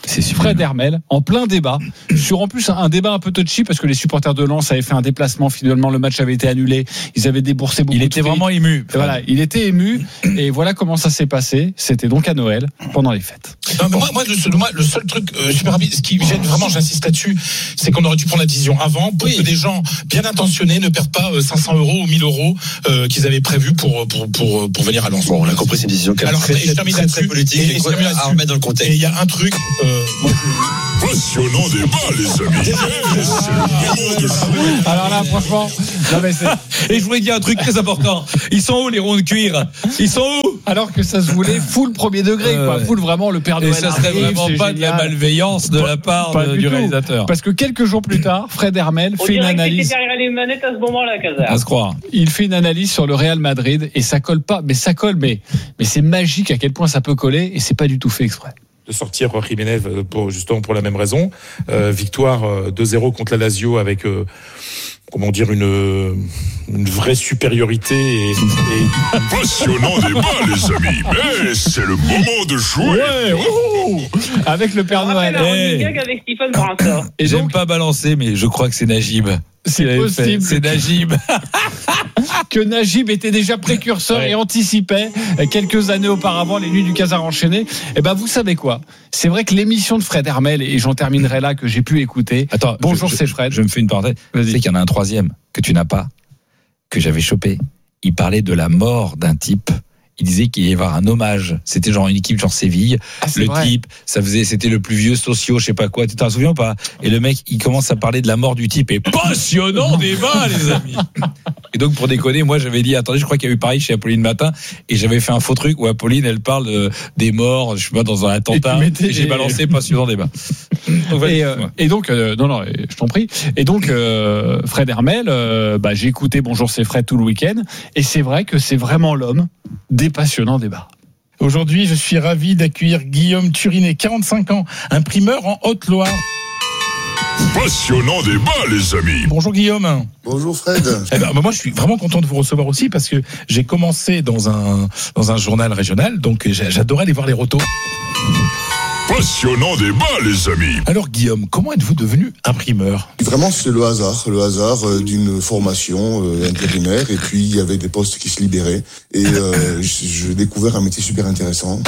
Fred Hermel, en plein débat, sur en plus un débat un peu touchy parce que les supporters de Lens avaient fait un déplacement, finalement le match avait été annulé, ils avaient déboursé beaucoup. Il était vraiment ému. Voilà, il était ému et voilà comment ça s'est passé. C'était donc à Noël, pendant les fêtes. Non, mais moi, le seul truc super rapide, ce qui me gêne vraiment, j'insiste là-dessus, c'est qu'on aurait dû prendre la décision avant pour que des gens bien intentionnés ne perdent pas 500 € ou 1000 € qu'ils avaient prévu pour venir à Lens. Bon, on a compris, c'est une décision alors, très politique et à remettre dans le contexte. Et il y a un truc. Passionnant débat, les amis. Alors là, franchement, non mais et je voulais dire un truc très important. Ils sont où les ronds de cuir? Ils sont où? Alors que ça se voulait full premier degré, quoi. Full vraiment le Père Noël. Et ça serait vraiment pas de la malveillance de la part du réalisateur. Parce que quelques jours plus tard, Fred Hermel fait une analyse. C'était derrière les manettes à ce moment-là, Casar. À se croire. Il fait une analyse sur le Real Madrid et ça colle pas, mais ça colle, mais c'est magique à quel point ça peut coller et c'est pas du tout fait exprès. De sortir Jiménez justement pour la même raison. Victoire 2-0 contre la Lazio avec comment dire une vraie supériorité et passionnant débat, les amis. Mais c'est le moment de jouer. Ouais, avec le Père Noël. Avec Stephen Brunson. Et j'aime pas balancer, mais je crois que c'est Najib. C'est possible. C'est Najib. Que Najib était déjà précurseur et anticipait quelques années auparavant les nuits du Casar enchaîné. Et ben vous savez quoi? C'est vrai que l'émission de Fred Hermel, et j'en terminerai là, que j'ai pu écouter. Attends, bonjour, c'est Fred. Je me fais une parenthèse. Tu sais qu'il y en a un troisième que tu n'as pas, que j'avais chopé. Il parlait de la mort d'un type. Il disait qu'il y avait un hommage. C'était genre une équipe genre Séville. Le vrai. Type, c'était le plus vieux socio, je sais pas quoi. Tu t'en souviens ou pas? Et le mec, il commence à parler de la mort du type. Et passionnant débat, les amis. Et donc, pour déconner, moi, j'avais dit, attendez, je crois qu'il y a eu pareil chez Apolline Matin. Et j'avais fait un faux truc où Apolline, elle parle des morts, je sais pas, dans un attentat. Et j'ai balancé passionnant débat. Donc, et donc, non, je t'en prie. Et donc, Fred Hermel, j'ai écouté Bonjour, c'est Fred tout le week-end. Et c'est vrai que c'est vraiment l'homme des passionnants débats. Aujourd'hui, je suis ravi d'accueillir Guillaume Turinet, 45 ans, imprimeur en Haute-Loire. Passionnant débat, les amis. Bonjour Guillaume. Bonjour Fred. Moi, je suis vraiment content de vous recevoir aussi parce que j'ai commencé dans un journal régional, donc j'adorais aller voir les rotos. Passionnant débat, les amis. Alors Guillaume, comment êtes-vous devenu imprimeur? Vraiment, c'est le hasard d'une formation intérimaire, et puis il y avait des postes qui se libéraient et j'ai découvert un métier super intéressant.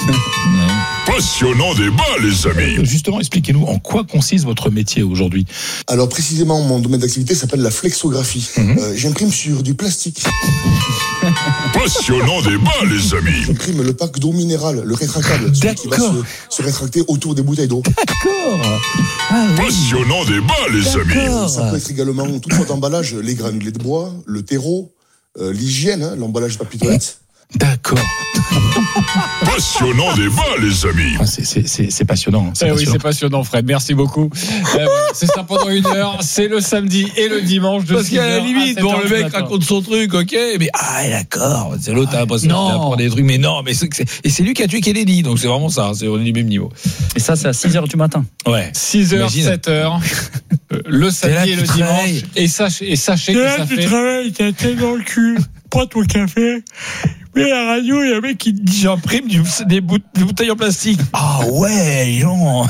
Passionnant débat, les amis. Justement, expliquez-nous en quoi consiste votre métier aujourd'hui. Alors précisément, mon domaine d'activité s'appelle la flexographie. J'imprime sur du plastique. Passionnant débat, les amis. J'imprime le pack d'eau minérale, le rétractable, celui qui va se rétracter autour des bouteilles d'eau. D'accord. Passionnant débat, les amis. Ça peut être également toute sorte d'emballage, les granulés de bois, le terreau, l'hygiène, l'emballage de papier toilette. D'accord. Passionnant débat, les amis. C'est passionnant. Oui, c'est passionnant, Fred. Merci beaucoup. C'est ça pendant 1 heure. C'est le samedi et le dimanche. Parce qu'à la limite, le mec raconte son truc, ok, mais d'accord. C'est l'autre, t'as l'impression qu'il apprend des trucs, mais non, et c'est lui qui a tué Kennedy, donc c'est vraiment ça. On est du même niveau. Et ça, c'est à 6h du matin. Ouais. 6h, 7h. Le samedi et le dimanche. Et sachez que ça fait. Tu travailles, t'as la tête dans le cul. Prends ton café. Mais à la radio, il y a un mec qui dit j'imprime des bouteilles en plastique. Ah ouais, non.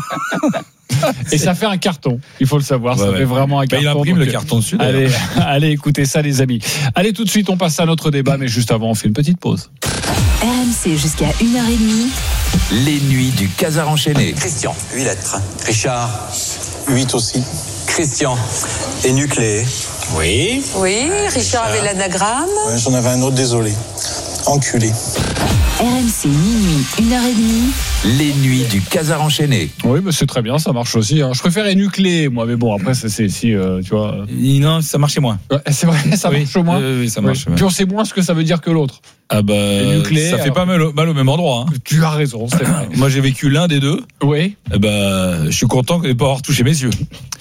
Et ça fait un carton, il faut le savoir. Ça fait vraiment un carton. Il imprime le carton dessus. Allez, écoutez ça, les amis. Allez, tout de suite, on passe à notre débat, mais juste avant, on fait une petite pause. RMC jusqu'à 1h30. Les nuits du Casar enchaîné. Christian, 8 lettres. Richard, 8 aussi. Christian, énucléé. Oui, Richard avait l'anagramme. Ouais, j'en avais un autre, désolé. Enculé. RMC minuit, 1h30. Les nuits du Casar enchaîné. Oui, mais c'est très bien, ça marche aussi. Hein. Je préfère énucléer, moi, mais bon, après, c'est tu vois. Non, ça marchait moins. C'est vrai, ça marche au moins. Oui, ça marche. Puis on sait moins ce que ça veut dire que l'autre. Ah bah, ça fait pas mal au même endroit. Hein. Tu as raison, c'est vrai. Moi, j'ai vécu l'un des deux. Oui. Je suis content de ne pas avoir touché mes yeux.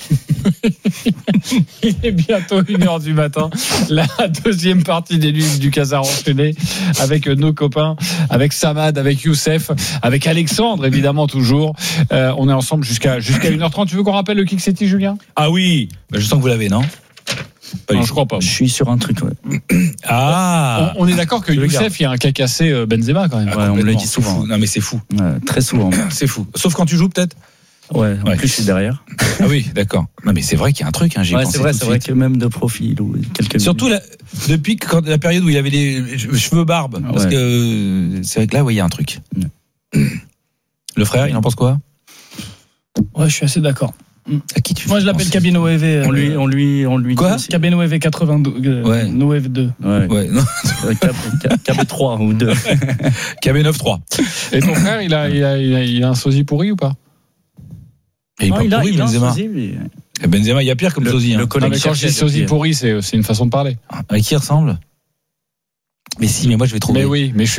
Il est bientôt 1h du matin. La deuxième partie des nuits du Casar enchaîné avec nos copains, avec Samad, avec Youssef, avec Alexandre, évidemment, toujours. On est ensemble jusqu'à 1h30. Tu veux qu'on rappelle le Kick City, Julien? Ah oui, je sens que vous l'avez, non? Non, je crois pas. Je suis sur un truc. Ouais. On est d'accord que Youssef, il y a un cas cassé Benzema quand même. Ouais, on me le dit souvent. Non mais c'est fou. Très souvent. C'est fou. Sauf quand tu joues peut-être. Ouais. En plus je suis derrière. Ah oui, d'accord. Non mais c'est vrai qu'il y a un truc. J'ai pensé c'est vrai que même de profil ou quelques. Surtout depuis la période où il avait les cheveux barbe, parce que c'est vrai que là, il y a un truc. Le frère, il en pense quoi? Ouais, je suis assez d'accord. À qui tu Moi, je l'appelle Cabino EV. On lui quoi? Cabino EV 82. No EV 2. Ouais. Non. KB 3 ou 2. KB 9-3. Et ton frère, il a un sosie pourri ou pas? Et il est pas pourri, Benzema. Benzema, il y a pire comme sosie. Mais quand je dis sosie pourri, c'est une façon de parler. À qui il ressemble? Mais si, mais moi je vais trouver. Mais oui, mais